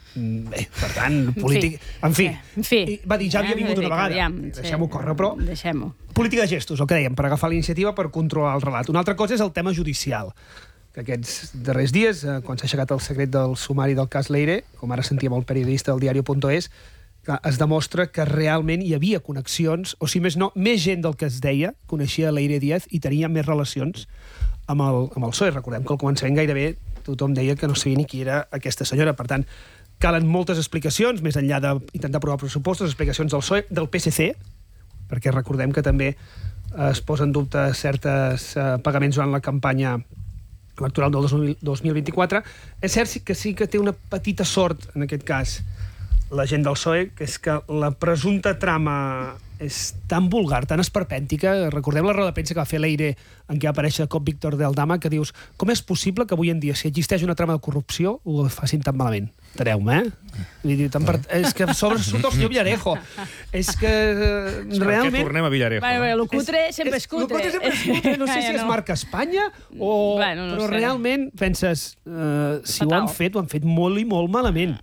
Bé, per tant, polític... En fi, en fi. Va dir, ja havia vingut una vegada. Deixem-ho córrer, però... Deixem-ho. Política de gestos, el que dèiem, per agafar la iniciativa per controlar el relat. Una altra cosa és el tema judicial, que aquests darrers dies, quan s'ha aixecat el secret del sumari del cas Leire, com ara sentíem el periodista del diario punto es, es demostra que realment hi havia connexions, o si més no, més gent del que es deia, coneixia Leire Díaz i tenia més relacions amb el, amb el P S O E. Recordem que al començament gairebé tothom deia que no sabia ni qui era aquesta senyora. Per tant, calen moltes explicacions, més enllà d'intentar aprovar pressupostos, explicacions del P S O E, del P S C, perquè recordem que també es posen en dubte certes eh, pagaments durant la campanya electoral del dos mil vint-i-quatre. És cert que sí que té una petita sort, en aquest cas, la gent del P S O E, que és que la presumpta trama és tan vulgar, tan esperpèntica. Recordem la roda de premsa que va fer Leire, en què va aparèixer de cop Víctor de Aldama, que dius, com és possible que avui en dia, si existeix una trama de corrupció, ho facin tan malament? Enteneu-me, eh? Diu, tan per... És que sobre surt el senyor Villarejo. És que és realment... Per què tornem a Villarejo? Bueno, bueno, lo cutre sempre és cutre. Lo cutre sempre és cutre. No sé si és marca Espanya o... Bueno, no però sé. Realment penses, uh, si ho han fet, ho han fet molt i molt malament.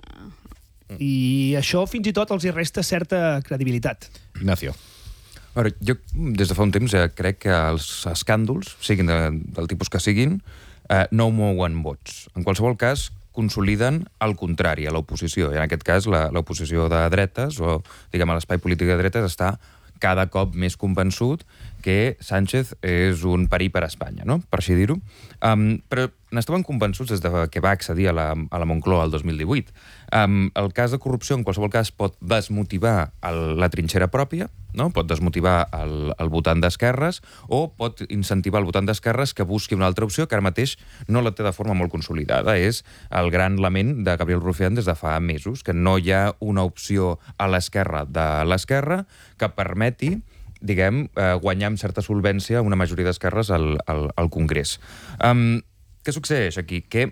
I això fins i tot els hi resta certa credibilitat. Ignacio. Veure, jo des de fa un temps eh, crec que els escàndols, siguin de, del tipus que siguin, eh, no mouen vots. En qualsevol cas, consoliden el contrari, a l'oposició. I en aquest cas, l'oposició de dretes, o diguem a l'espai polític de dretes, està cada cop més convençut que Sánchez és un perill per a Espanya, no? Per així dir-ho. Um, però n'estaven convençuts des de que va accedir a la, a la Moncloa el dos mil divuit. Um, el cas de corrupció, en qualsevol cas, pot desmotivar el, la trinxera pròpia, no? Pot desmotivar el, el votant d'esquerres o pot incentivar el votant d'esquerres que busqui una altra opció que ara mateix no la té de forma molt consolidada. És el gran lament de Gabriel Rufián des de fa mesos, que no hi ha una opció a l'esquerra de l'esquerra que permeti diguem, eh, guanyar amb certa solvència una majoria d'esquerres al, al, al Congrés. Um, què succeeix aquí? Que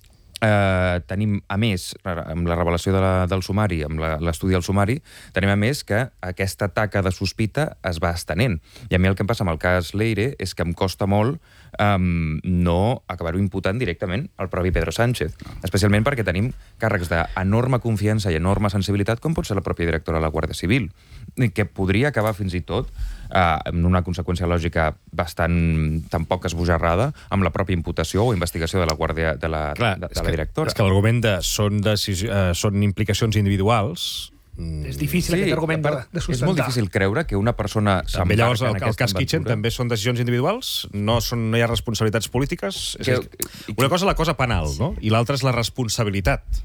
eh, tenim, a més, amb la revelació de la, del sumari, amb l'estudi del sumari, tenim a més que aquesta taca de sospita es va estenent. I a mi el que em passa amb el cas Leire és que em costa molt um, no acabar-ho imputant directament al propi Pedro Sánchez, especialment perquè tenim càrrecs d'enorme confiança i enorme sensibilitat, com pot ser la pròpia directora de la Guàrdia Civil, que podria acabar fins i tot eh, amb una conseqüència lògica bastant tampoc esbojarrada amb la pròpia imputació o investigació de la Guàrdia de la, Clar, de, de la directora. És que l'argument de són, decisió, eh, són implicacions individuals... És difícil sí, aquest argument de, de sustentar. És molt difícil creure que una persona també llavors el, el cas Kitchen també són decisions individuals? No, són, no hi ha responsabilitats polítiques? Que, una cosa és la cosa penal, no? I l'altra és la responsabilitat.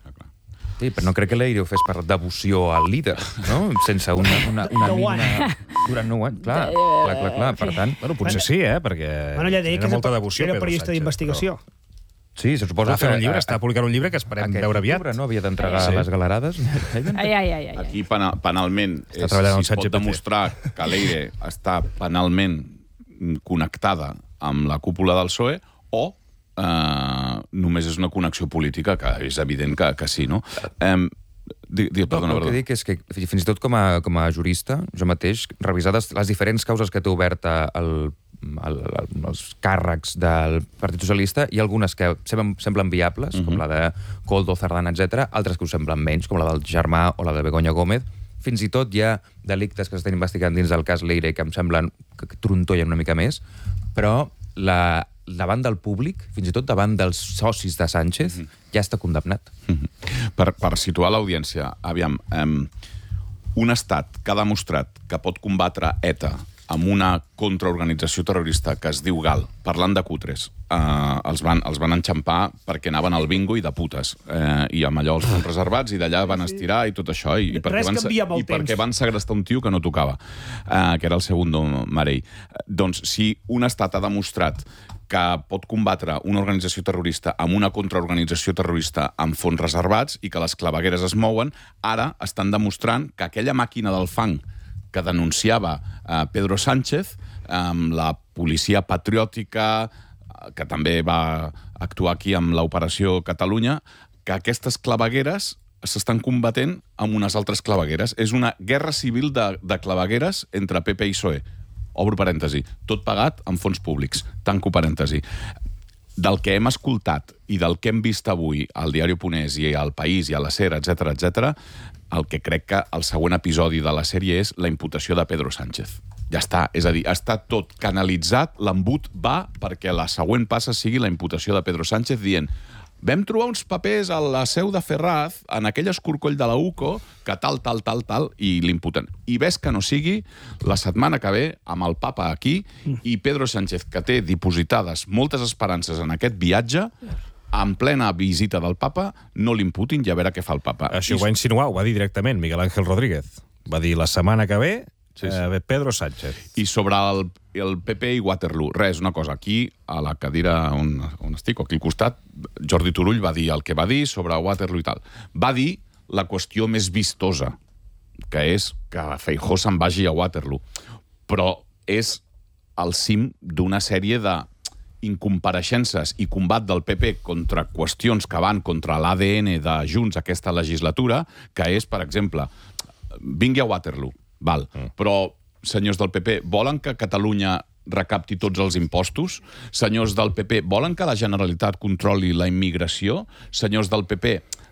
Sí, però no crec que l'Eire ho fes per devoció al líder, no? Sense una, una, una mínima... Durant nou anys, clar, clar, clar, clar, per tant... Bueno, potser sí, eh? Perquè bueno, ja deia era que molta devoció, era periodista d'investigació. Però... Sí, se suposa que... un llibre, està publicant un llibre que esperem veure aviat. Aquest llibre no havia d'entregar sí. les galerades. Ai, ai, ai, ai. Aquí penalment, és, si es pot demostrar que l'Eire està penalment connectada amb la cúpula del P S O E o Uh, només és una connexió política, que és evident que, que sí, no? Um, di, di, perdona, no, el que dic és que fins i tot com a, com a jurista, jo mateix, revisades les diferents causes que té oberta el, el, el, els càrrecs del Partit Socialista, hi ha algunes que semblen, semblen viables, uh-huh. com la de Coldo, Cerdán, etcètera, altres que ho semblen menys, com la del Germà o la de Begoña Gómez. Fins i tot hi ha delictes que s'estan investigant dins del cas Leire que em semblen que trontollen una mica més, però la davant del públic, fins i tot davant dels socis de Sánchez, mm-hmm. ja està condemnat. Mm-hmm. Per, per situar l'audiència, aviam, um, un estat que ha demostrat que pot combatre ETA amb una contraorganització terrorista que es diu GAL, parlant de cutres, eh, els, van, els van enxampar perquè anaven al bingo i de putes, eh, i amb allò els fons reservats, i d'allà van estirar i tot això, i, i, perquè, van, i perquè van segrestar un tio que no tocava, eh, que era el Segundo Marell. Doncs si un estat ha demostrat que pot combatre una organització terrorista amb una contraorganització terrorista amb fons reservats i que les clavegueres es mouen, ara estan demostrant que aquella màquina del fang que denunciava eh, Pedro Sánchez, amb eh, la policia patriòtica, eh, que també va actuar aquí amb l'Operació Catalunya, que aquestes clavegueres s'estan combatent amb unes altres clavegueres. És una guerra civil de, de clavegueres entre P P i P S O E. Obro parèntesi. Tot pagat amb fons públics. Tanco parèntesi. Del que hem escoltat i del que hem vist avui al Diari.es i al País i a la SER, etcètera, etcètera, el que crec que el següent episodi de la sèrie és la imputació de Pedro Sánchez. Ja està. És a dir, està tot canalitzat, l'embut va perquè la següent passa sigui la imputació de Pedro Sánchez dient vam trobar uns papers a la seu de Ferraz, en aquell escorcoll de la U C O, que tal, tal, tal, tal, i l'imputen. I ves que no sigui la setmana que ve amb el papa aquí i Pedro Sánchez, que té dipositades moltes esperances en aquest viatge, en plena visita del papa, no l'imputin i a veure què fa el papa. Això ho va insinuar, ho va dir directament Miguel Ángel Rodríguez. Va dir la setmana que ve sí, sí. Eh, Pedro Sánchez. I sobre el, el P P i Waterloo, res, una cosa, aquí, a la cadira on, on estic, aquí al costat, Jordi Turull va dir el que va dir sobre Waterloo i tal. Va dir la qüestió més vistosa, que és que Feijóo se'n vagi a Waterloo. Però és el cim d'una sèrie de incompareixences i combat del P P contra qüestions que van contra l'A D N de Junts aquesta legislatura, que és, per exemple, vingui a Waterloo, val, mm. però, senyors del P P, volen que Catalunya recapti tots els impostos? Senyors del P P, volen que la Generalitat controli la immigració? Senyors del P P,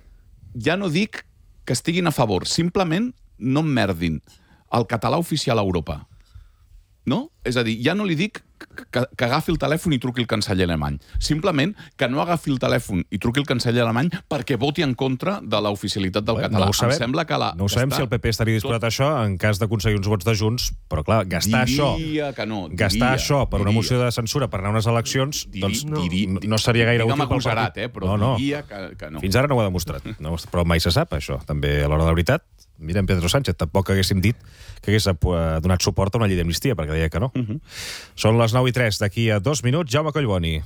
ja no dic que estiguin a favor, simplement no emmerdin el català oficial a Europa. No? és a dir, ja no li dic que, que agafi el telèfon i truqui el canceller alemany. Simplement que no agafi el telèfon i truqui el canceller alemany perquè voti en contra de l'oficialitat del Bé, català. no ho sabem. Em sembla que la... No ho sabem si el P P estaria disposat a això en cas d'aconseguir uns vots de Junts, però clar, gastar Diria això que no, diria, gastar això per una diria. moció de censura per anar a unes eleccions, Diri, doncs no, diri, no seria gaire digue'm útil pel agosarat, partit. eh, però no, no. diria que, que no. Fins ara no ho ha demostrat, no, però mai se sap, això. També, a l'hora de la veritat, mira, en Pedro Sánchez, tampoc haguéssim dit que hagués donat suport a una llei d'amnistia, perquè deia que no. Uh -huh. Són les nou i tres, d'aquí a dos minuts, Jaume Collboni.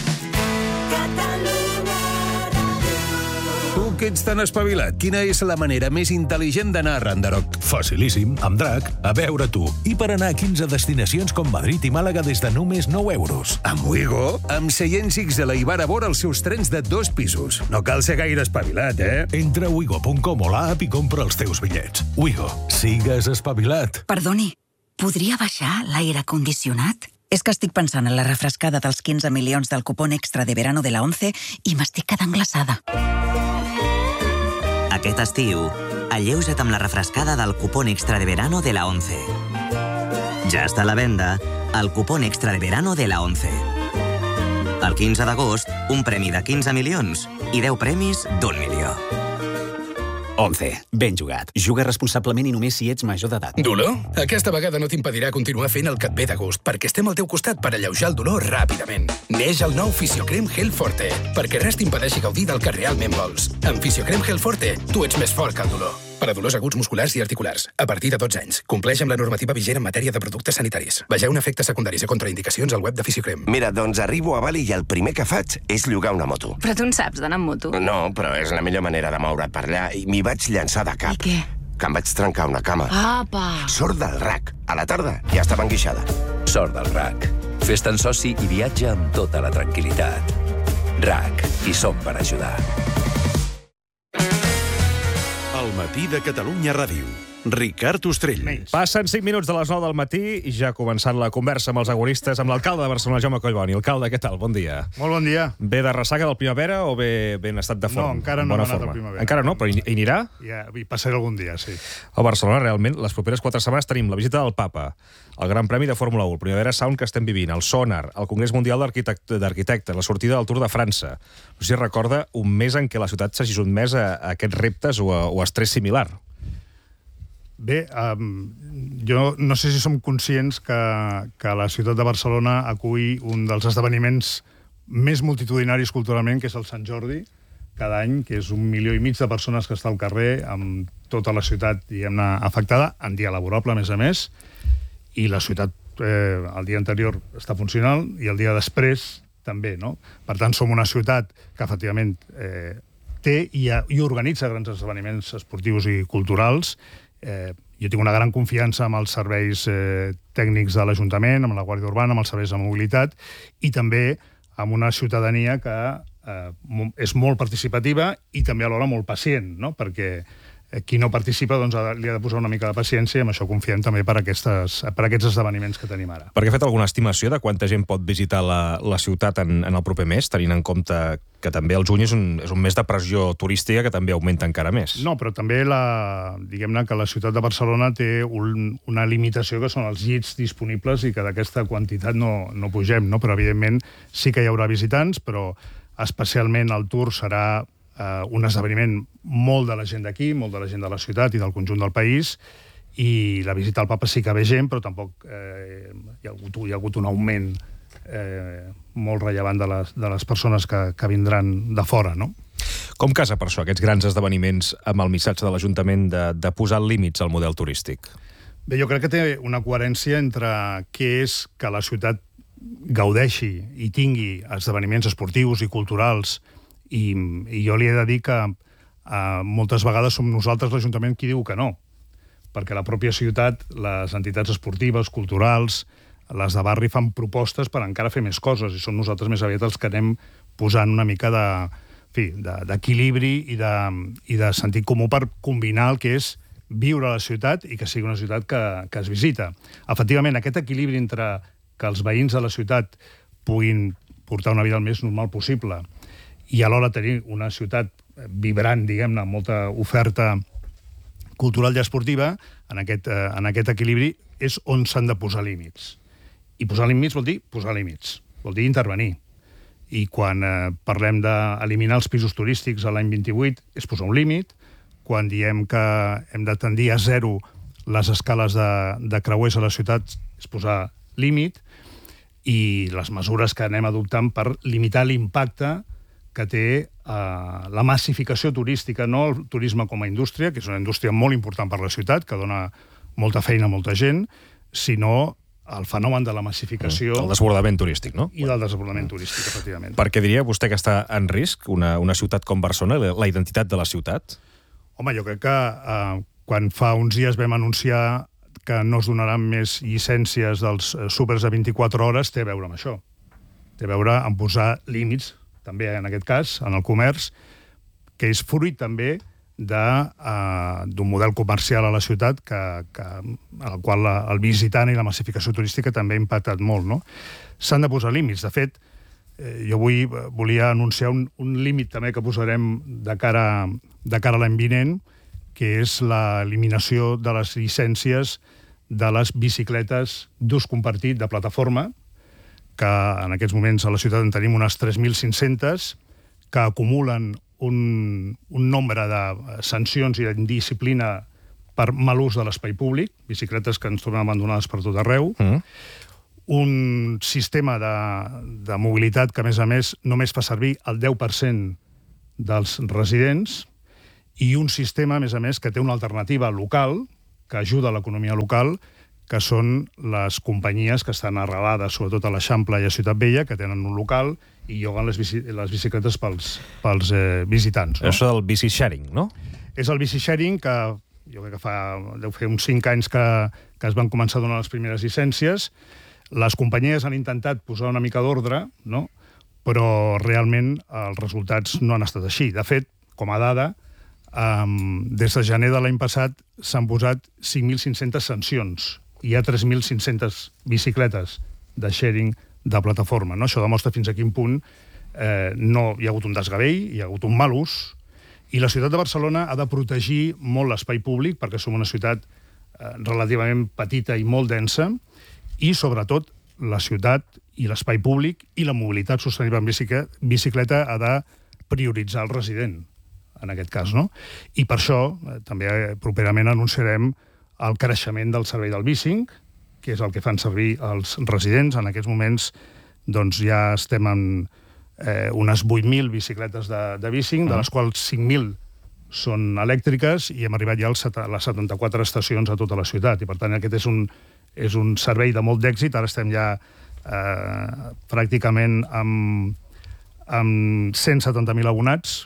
Tu que ets tan espavilat, quina és la manera més intel·ligent d'anar a Randaroc? Facilíssim, amb Drac, a veure tu. I per anar a quinze destinacions com Madrid i Màlaga des de només nou euros. Amb Wigo? Amb seients X de la Ibar a vora els seus trens de dos pisos. No cal ser gaire espavilat, eh? Entra a wigo punt com o l'app i compra els teus bitllets. Wigo, sigues espavilat. Perdoni, podria baixar l'aire condicionat? És que estic pensant en la refrescada dels quinze milions del cupón extra de verano de la ONCE i m'estic quedant glaçada. Aquest estiu, alleuja't amb la refrescada del cupón extra de verano de la ONCE. Ja està a la venda el cupón extra de verano de la ONCE. El quinze d'agost, un premi de quinze milions i deu premis d'un milió. ONCE. Ben jugat. Juga responsablement i només si ets major d'edat. Dolor? Aquesta vegada no t'impedirà continuar fent el que et ve de gust, perquè estem al teu costat per alleujar el dolor ràpidament. Neix el nou Fisiocrem Gel Forte, perquè res t'impedeixi gaudir del que realment vols. Amb Fisiocrem Gel Forte, tu ets més fort que el dolor. Per a dolors aguts musculars i articulars, a partir de dotze anys. Compleix amb la normativa vigent en matèria de productes sanitaris. Vegeu efectes secundaris i contraindicacions al web de Fisiocrem. Mira, doncs arribo a Bali i el primer que faig és llogar una moto. Però tu en saps d'anar amb moto? No, però és la millor manera de moure't per allà i m'hi vaig llançar de cap. I què? Que em vaig trencar una cama. Apa! Sort del R A C. A la tarda ja estava enguixada. Sort del R A C. Fes-te'n soci i viatja amb tota la tranquil·litat. R A C. Hi som per ajudar. El matí de Catalunya Ràdio. Ricard Ostrell. Passen cinc minuts de les nou del matí i ja ha començat la conversa amb els agoristes amb l'alcalde de Barcelona, Jaume Collboni. Alcalde, què tal? Bon dia. Molt bon dia. Ve de ressaca del Primavera o ve ben estat de forma? No, encara no Bona ha anat forma. al Primavera. Encara no, però hi, hi anirà? Ja, hi passaré algun dia, sí. A Barcelona, realment, les properes quatre setmanes tenim la visita del Papa, el Gran Premi de Fórmula u, el Primavera Sound que estem vivint, el Sonar, el Congrés Mundial d'Arquitectes, la sortida del Tour de França. No sé si recorda un mes en què la ciutat s'hagi sotmès a, a aquests reptes o a, o a estrès similar. Bé, um, jo no sé si som conscients que, que la ciutat de Barcelona acull un dels esdeveniments més multitudinaris culturalment, que és el Sant Jordi, cada any, que és un milió i mig de persones que està al carrer, amb tota la ciutat, diguem-ne, afectada, en dia laborable, a més a més, i la ciutat eh, el dia anterior està funcional i el dia després també, no? Per tant, som una ciutat que, efectivament, eh, té i, i organitza grans esdeveniments esportius i culturals. Eh, jo tinc una gran confiança amb els serveis eh, tècnics de l'Ajuntament, amb la Guàrdia Urbana, amb els serveis de mobilitat i també amb una ciutadania que eh, és molt participativa i també alhora molt pacient, no? Perquè eh, qui no participa doncs, ha, li ha de posar una mica de paciència i amb això confiem també per, aquestes, per aquests esdeveniments que tenim ara. Perquè ha fet alguna estimació de quanta gent pot visitar la, la ciutat en, en el proper mes, tenint en compte que també el juny és un, és un mes de pressió turística que també augmenta encara més. No, però també la, diguem-ne que la ciutat de Barcelona té un, una limitació que són els llits disponibles i que d'aquesta quantitat no, no pugem, no? Però evidentment sí que hi haurà visitants, però especialment el Tour serà eh, un esdeveniment molt de la gent d'aquí, molt de la gent de la ciutat i del conjunt del país, i la visita al Papa sí que ve gent, però tampoc eh, hi, ha hagut, hi ha hagut un augment eh, molt rellevant de les, de les persones que, que vindran de fora, no? Com casa per això, aquests grans esdeveniments amb el missatge de l'Ajuntament de, de posar límits al model turístic? Bé, jo crec que té una coherència entre què és que la ciutat gaudeixi i tingui esdeveniments esportius i culturals i, i jo li he de dir que eh, moltes vegades som nosaltres l'Ajuntament qui diu que no, perquè la pròpia ciutat, les entitats esportives, culturals, les de barri fan propostes per encara fer més coses i som nosaltres més aviat els que anem posant una mica de, en fi, d'equilibri i de, i de sentit comú per combinar el que és viure a la ciutat i que sigui una ciutat que, que es visita. Efectivament, aquest equilibri entre que els veïns de la ciutat puguin portar una vida el més normal possible i alhora tenir una ciutat vibrant, diguem-ne, amb molta oferta cultural i esportiva, en aquest, en aquest equilibri és on s'han de posar límits. I posar límits vol dir posar límits, vol dir intervenir. I quan eh, parlem d'eliminar els pisos turístics a l'any vint-i-vuit és posar un límit. Quan diem que hem de tendir a zero les escales de, de creuers a la ciutat és posar límit. I les mesures que anem adoptant per limitar l'impacte que té eh, la massificació turística, no el turisme com a indústria, que és una indústria molt important per la ciutat, que dona molta feina a molta gent, sinó el fenomen de la massificació... El desbordament turístic, no? I del desbordament turístic, efectivament. Perquè diria vostè que està en risc una, una ciutat com Barcelona, la, la identitat de la ciutat? Home, jo crec que eh, quan fa uns dies vam anunciar que no es donaran més llicències dels súpers de vint-i-quatre hores, té a veure amb això. Té a veure amb posar límits, també en aquest cas, en el comerç, que és fruit també d'un uh, model comercial a la ciutat que, que, al qual la, el visitant i la massificació turística també ha impactat molt. No? S'han de posar límits. De fet, eh, jo avui volia anunciar un, un límit també que posarem de cara, de cara a l'any vinent, que és l'eliminació de les llicències de les bicicletes d'ús compartit de plataforma, que en aquests moments a la ciutat en tenim unes tres mil cinc-centes, que acumulen un, un nombre de sancions i d'indisciplina per mal ús de l'espai públic, bicicletes que ens trobem abandonades per tot arreu, mm. un sistema de, de mobilitat que, a més a més, només fa servir el deu per cent dels residents, i un sistema, a més a més, que té una alternativa local, que ajuda a l'economia local, que són les companyies que estan arrelades, sobretot a l'Eixample i a Ciutat Vella, que tenen un local i lloguen les, bici, les bicicletes pels, pels eh, visitants. No? Això del bici sharing, no? És el bici sharing que jo crec que fa, deu fer uns cinc anys que, que es van començar a donar les primeres llicències. Les companyies han intentat posar una mica d'ordre, no? Però realment els resultats no han estat així. De fet, com a dada, um, des de gener de l'any passat s'han posat cinc mil cinc-centes sancions. Hi ha tres mil cinc-centes bicicletes de sharing de plataforma. No? Això demostra fins a quin punt eh, no hi ha hagut un desgavell, hi ha hagut un mal ús, i la ciutat de Barcelona ha de protegir molt l'espai públic, perquè som una ciutat eh, relativament petita i molt densa, i sobretot la ciutat i l'espai públic i la mobilitat sostenible en bicicleta ha de prioritzar el resident, en aquest cas. No? I per això eh, també eh, properament anunciarem el creixement del servei del bicing, que és el que fan servir els residents. En aquests moments doncs, ja estem en eh, unes vuit mil bicicletes de, de bicing, de les quals cinc mil són elèctriques, i hem arribat ja a les setanta-quatre estacions a tota la ciutat. I, per tant, aquest és un, és un servei de molt d'èxit. Ara estem ja eh, pràcticament amb, amb cent setanta mil abonats,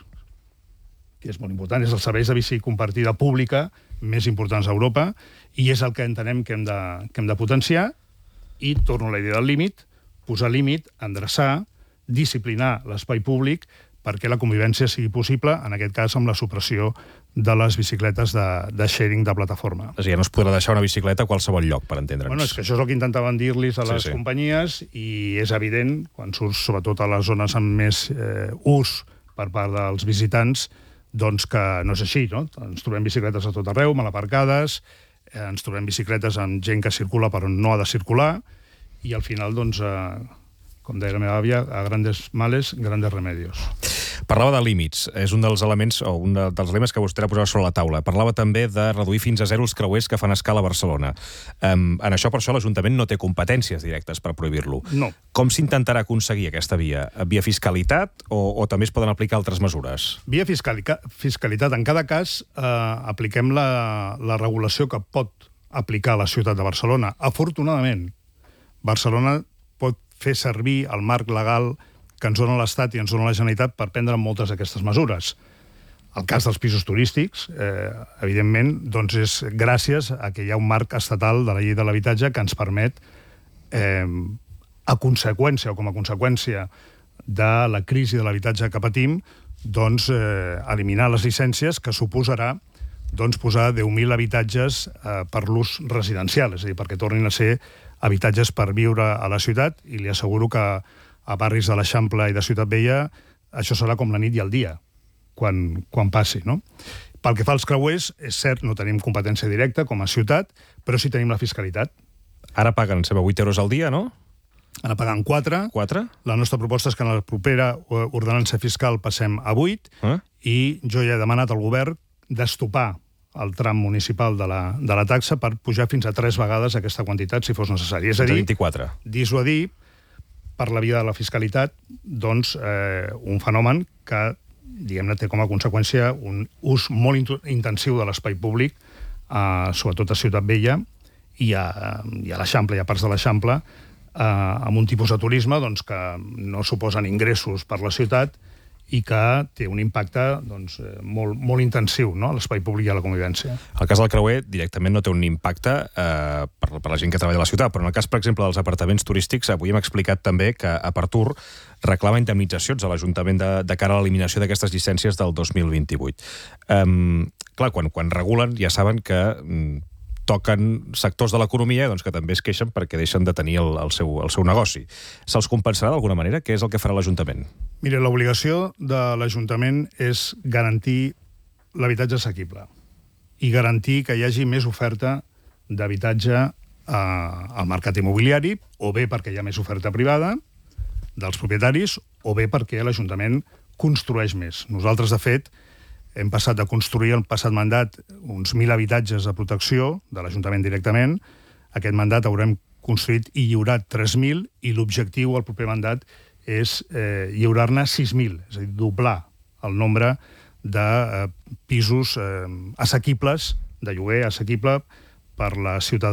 que és molt important. És el servei de bici compartida pública més importants a Europa, i és el que entenem que hem de, que hem de potenciar. I torno a la idea del límit, posar límit, endreçar, disciplinar l'espai públic perquè la convivència sigui possible, en aquest cas amb la supressió de les bicicletes de, de sharing de plataforma. És a dir, ja no es podrà deixar una bicicleta a qualsevol lloc, per entendre'ns. Bueno, és que això és el que intentaven dir-los a les sí, sí. companyies, i és evident, quan surts sobretot a les zones amb més eh, ús per part dels visitants, doncs que no és així, no? Ens trobem bicicletes a tot arreu, mal aparcades, eh, ens trobem bicicletes amb gent que circula per on no ha de circular, i al final, doncs, eh, com deia la meva àvia, a grandes males, grandes remedios. Parlava de límits, és un dels elements, o un dels lemes que vostè posava sobre la taula. Parlava també de reduir fins a zero els creuers que fan escala a Barcelona. Um, en això, per això, l'Ajuntament no té competències directes per prohibir-lo. No. Com s'intentarà aconseguir aquesta via? Via fiscalitat o, o també es poden aplicar altres mesures? Via fiscalitat. En cada cas, eh, apliquem la, la regulació que pot aplicar la ciutat de Barcelona. Afortunadament, Barcelona pot fer servir el marc legal que ens dona l'Estat i ens dona la Generalitat per prendre moltes d'aquestes mesures. El cas dels pisos turístics, eh, evidentment, doncs és gràcies a que hi ha un marc estatal de la llei de l'habitatge que ens permet, eh, a conseqüència o com a conseqüència de la crisi de l'habitatge que patim, doncs eh, eliminar les llicències, que suposarà doncs, posar deu mil habitatges eh, per l'ús residencial, és a dir, perquè tornin a ser habitatges per viure a la ciutat, i li asseguro que a barris de l'Eixample i de Ciutat Vella això serà com la nit i el dia, quan, quan passi, no? Pel que fa als creuers, és cert, no tenim competència directa com a ciutat, però sí tenim la fiscalitat. Ara paguen, sembla, vuit euros al dia, no? Ara pagant quatre. quatre. La nostra proposta és que en la propera ordenança fiscal passem a vuit eh? i jo ja he demanat al govern d'estopar el tram municipal de la, de la taxa per pujar fins a tres vegades aquesta quantitat, si fos necessari. És a dir, vint-i-quatre. dissuadir per la via de la fiscalitat doncs, eh, un fenomen que diguem-ne té com a conseqüència un ús molt intensiu de l'espai públic, eh, sobretot a Ciutat Vella i a, i a l'Eixample, i a parts de l'Eixample, eh, amb un tipus de turisme doncs, que no suposen ingressos per la ciutat i que té un impacte doncs, molt, molt intensiu, no?, a l'espai públic i a la convivència. El cas del creuer directament no té un impacte eh, per, per la gent que treballa a la ciutat, però en el cas, per exemple, dels apartaments turístics, avui hem explicat també que Apartur reclama indemnitzacions a l'Ajuntament de, de cara a l'eliminació d'aquestes llicències del dos mil vint-i-vuit. Um, clar, quan, quan regulen ja saben que um, toquen sectors de l'economia doncs, que també es queixen perquè deixen de tenir el, el, seu, el seu negoci. Se'ls compensarà d'alguna manera? Què és el que farà l'Ajuntament? Mira, l'obligació de l'Ajuntament és garantir l'habitatge assequible i garantir que hi hagi més oferta d'habitatge eh, al mercat immobiliari, o bé perquè hi ha més oferta privada dels propietaris, o bé perquè l'Ajuntament construeix més. Nosaltres, de fet, hem passat de construir el passat mandat uns mil habitatges de protecció de l'Ajuntament directament. Aquest mandat haurem construït i lliurat tres mil i l'objectiu al proper mandat és eh, lliurar-ne sis mil, és a dir, doblar el nombre de eh, pisos eh, assequibles, de lloguer assequible per la ciutadania.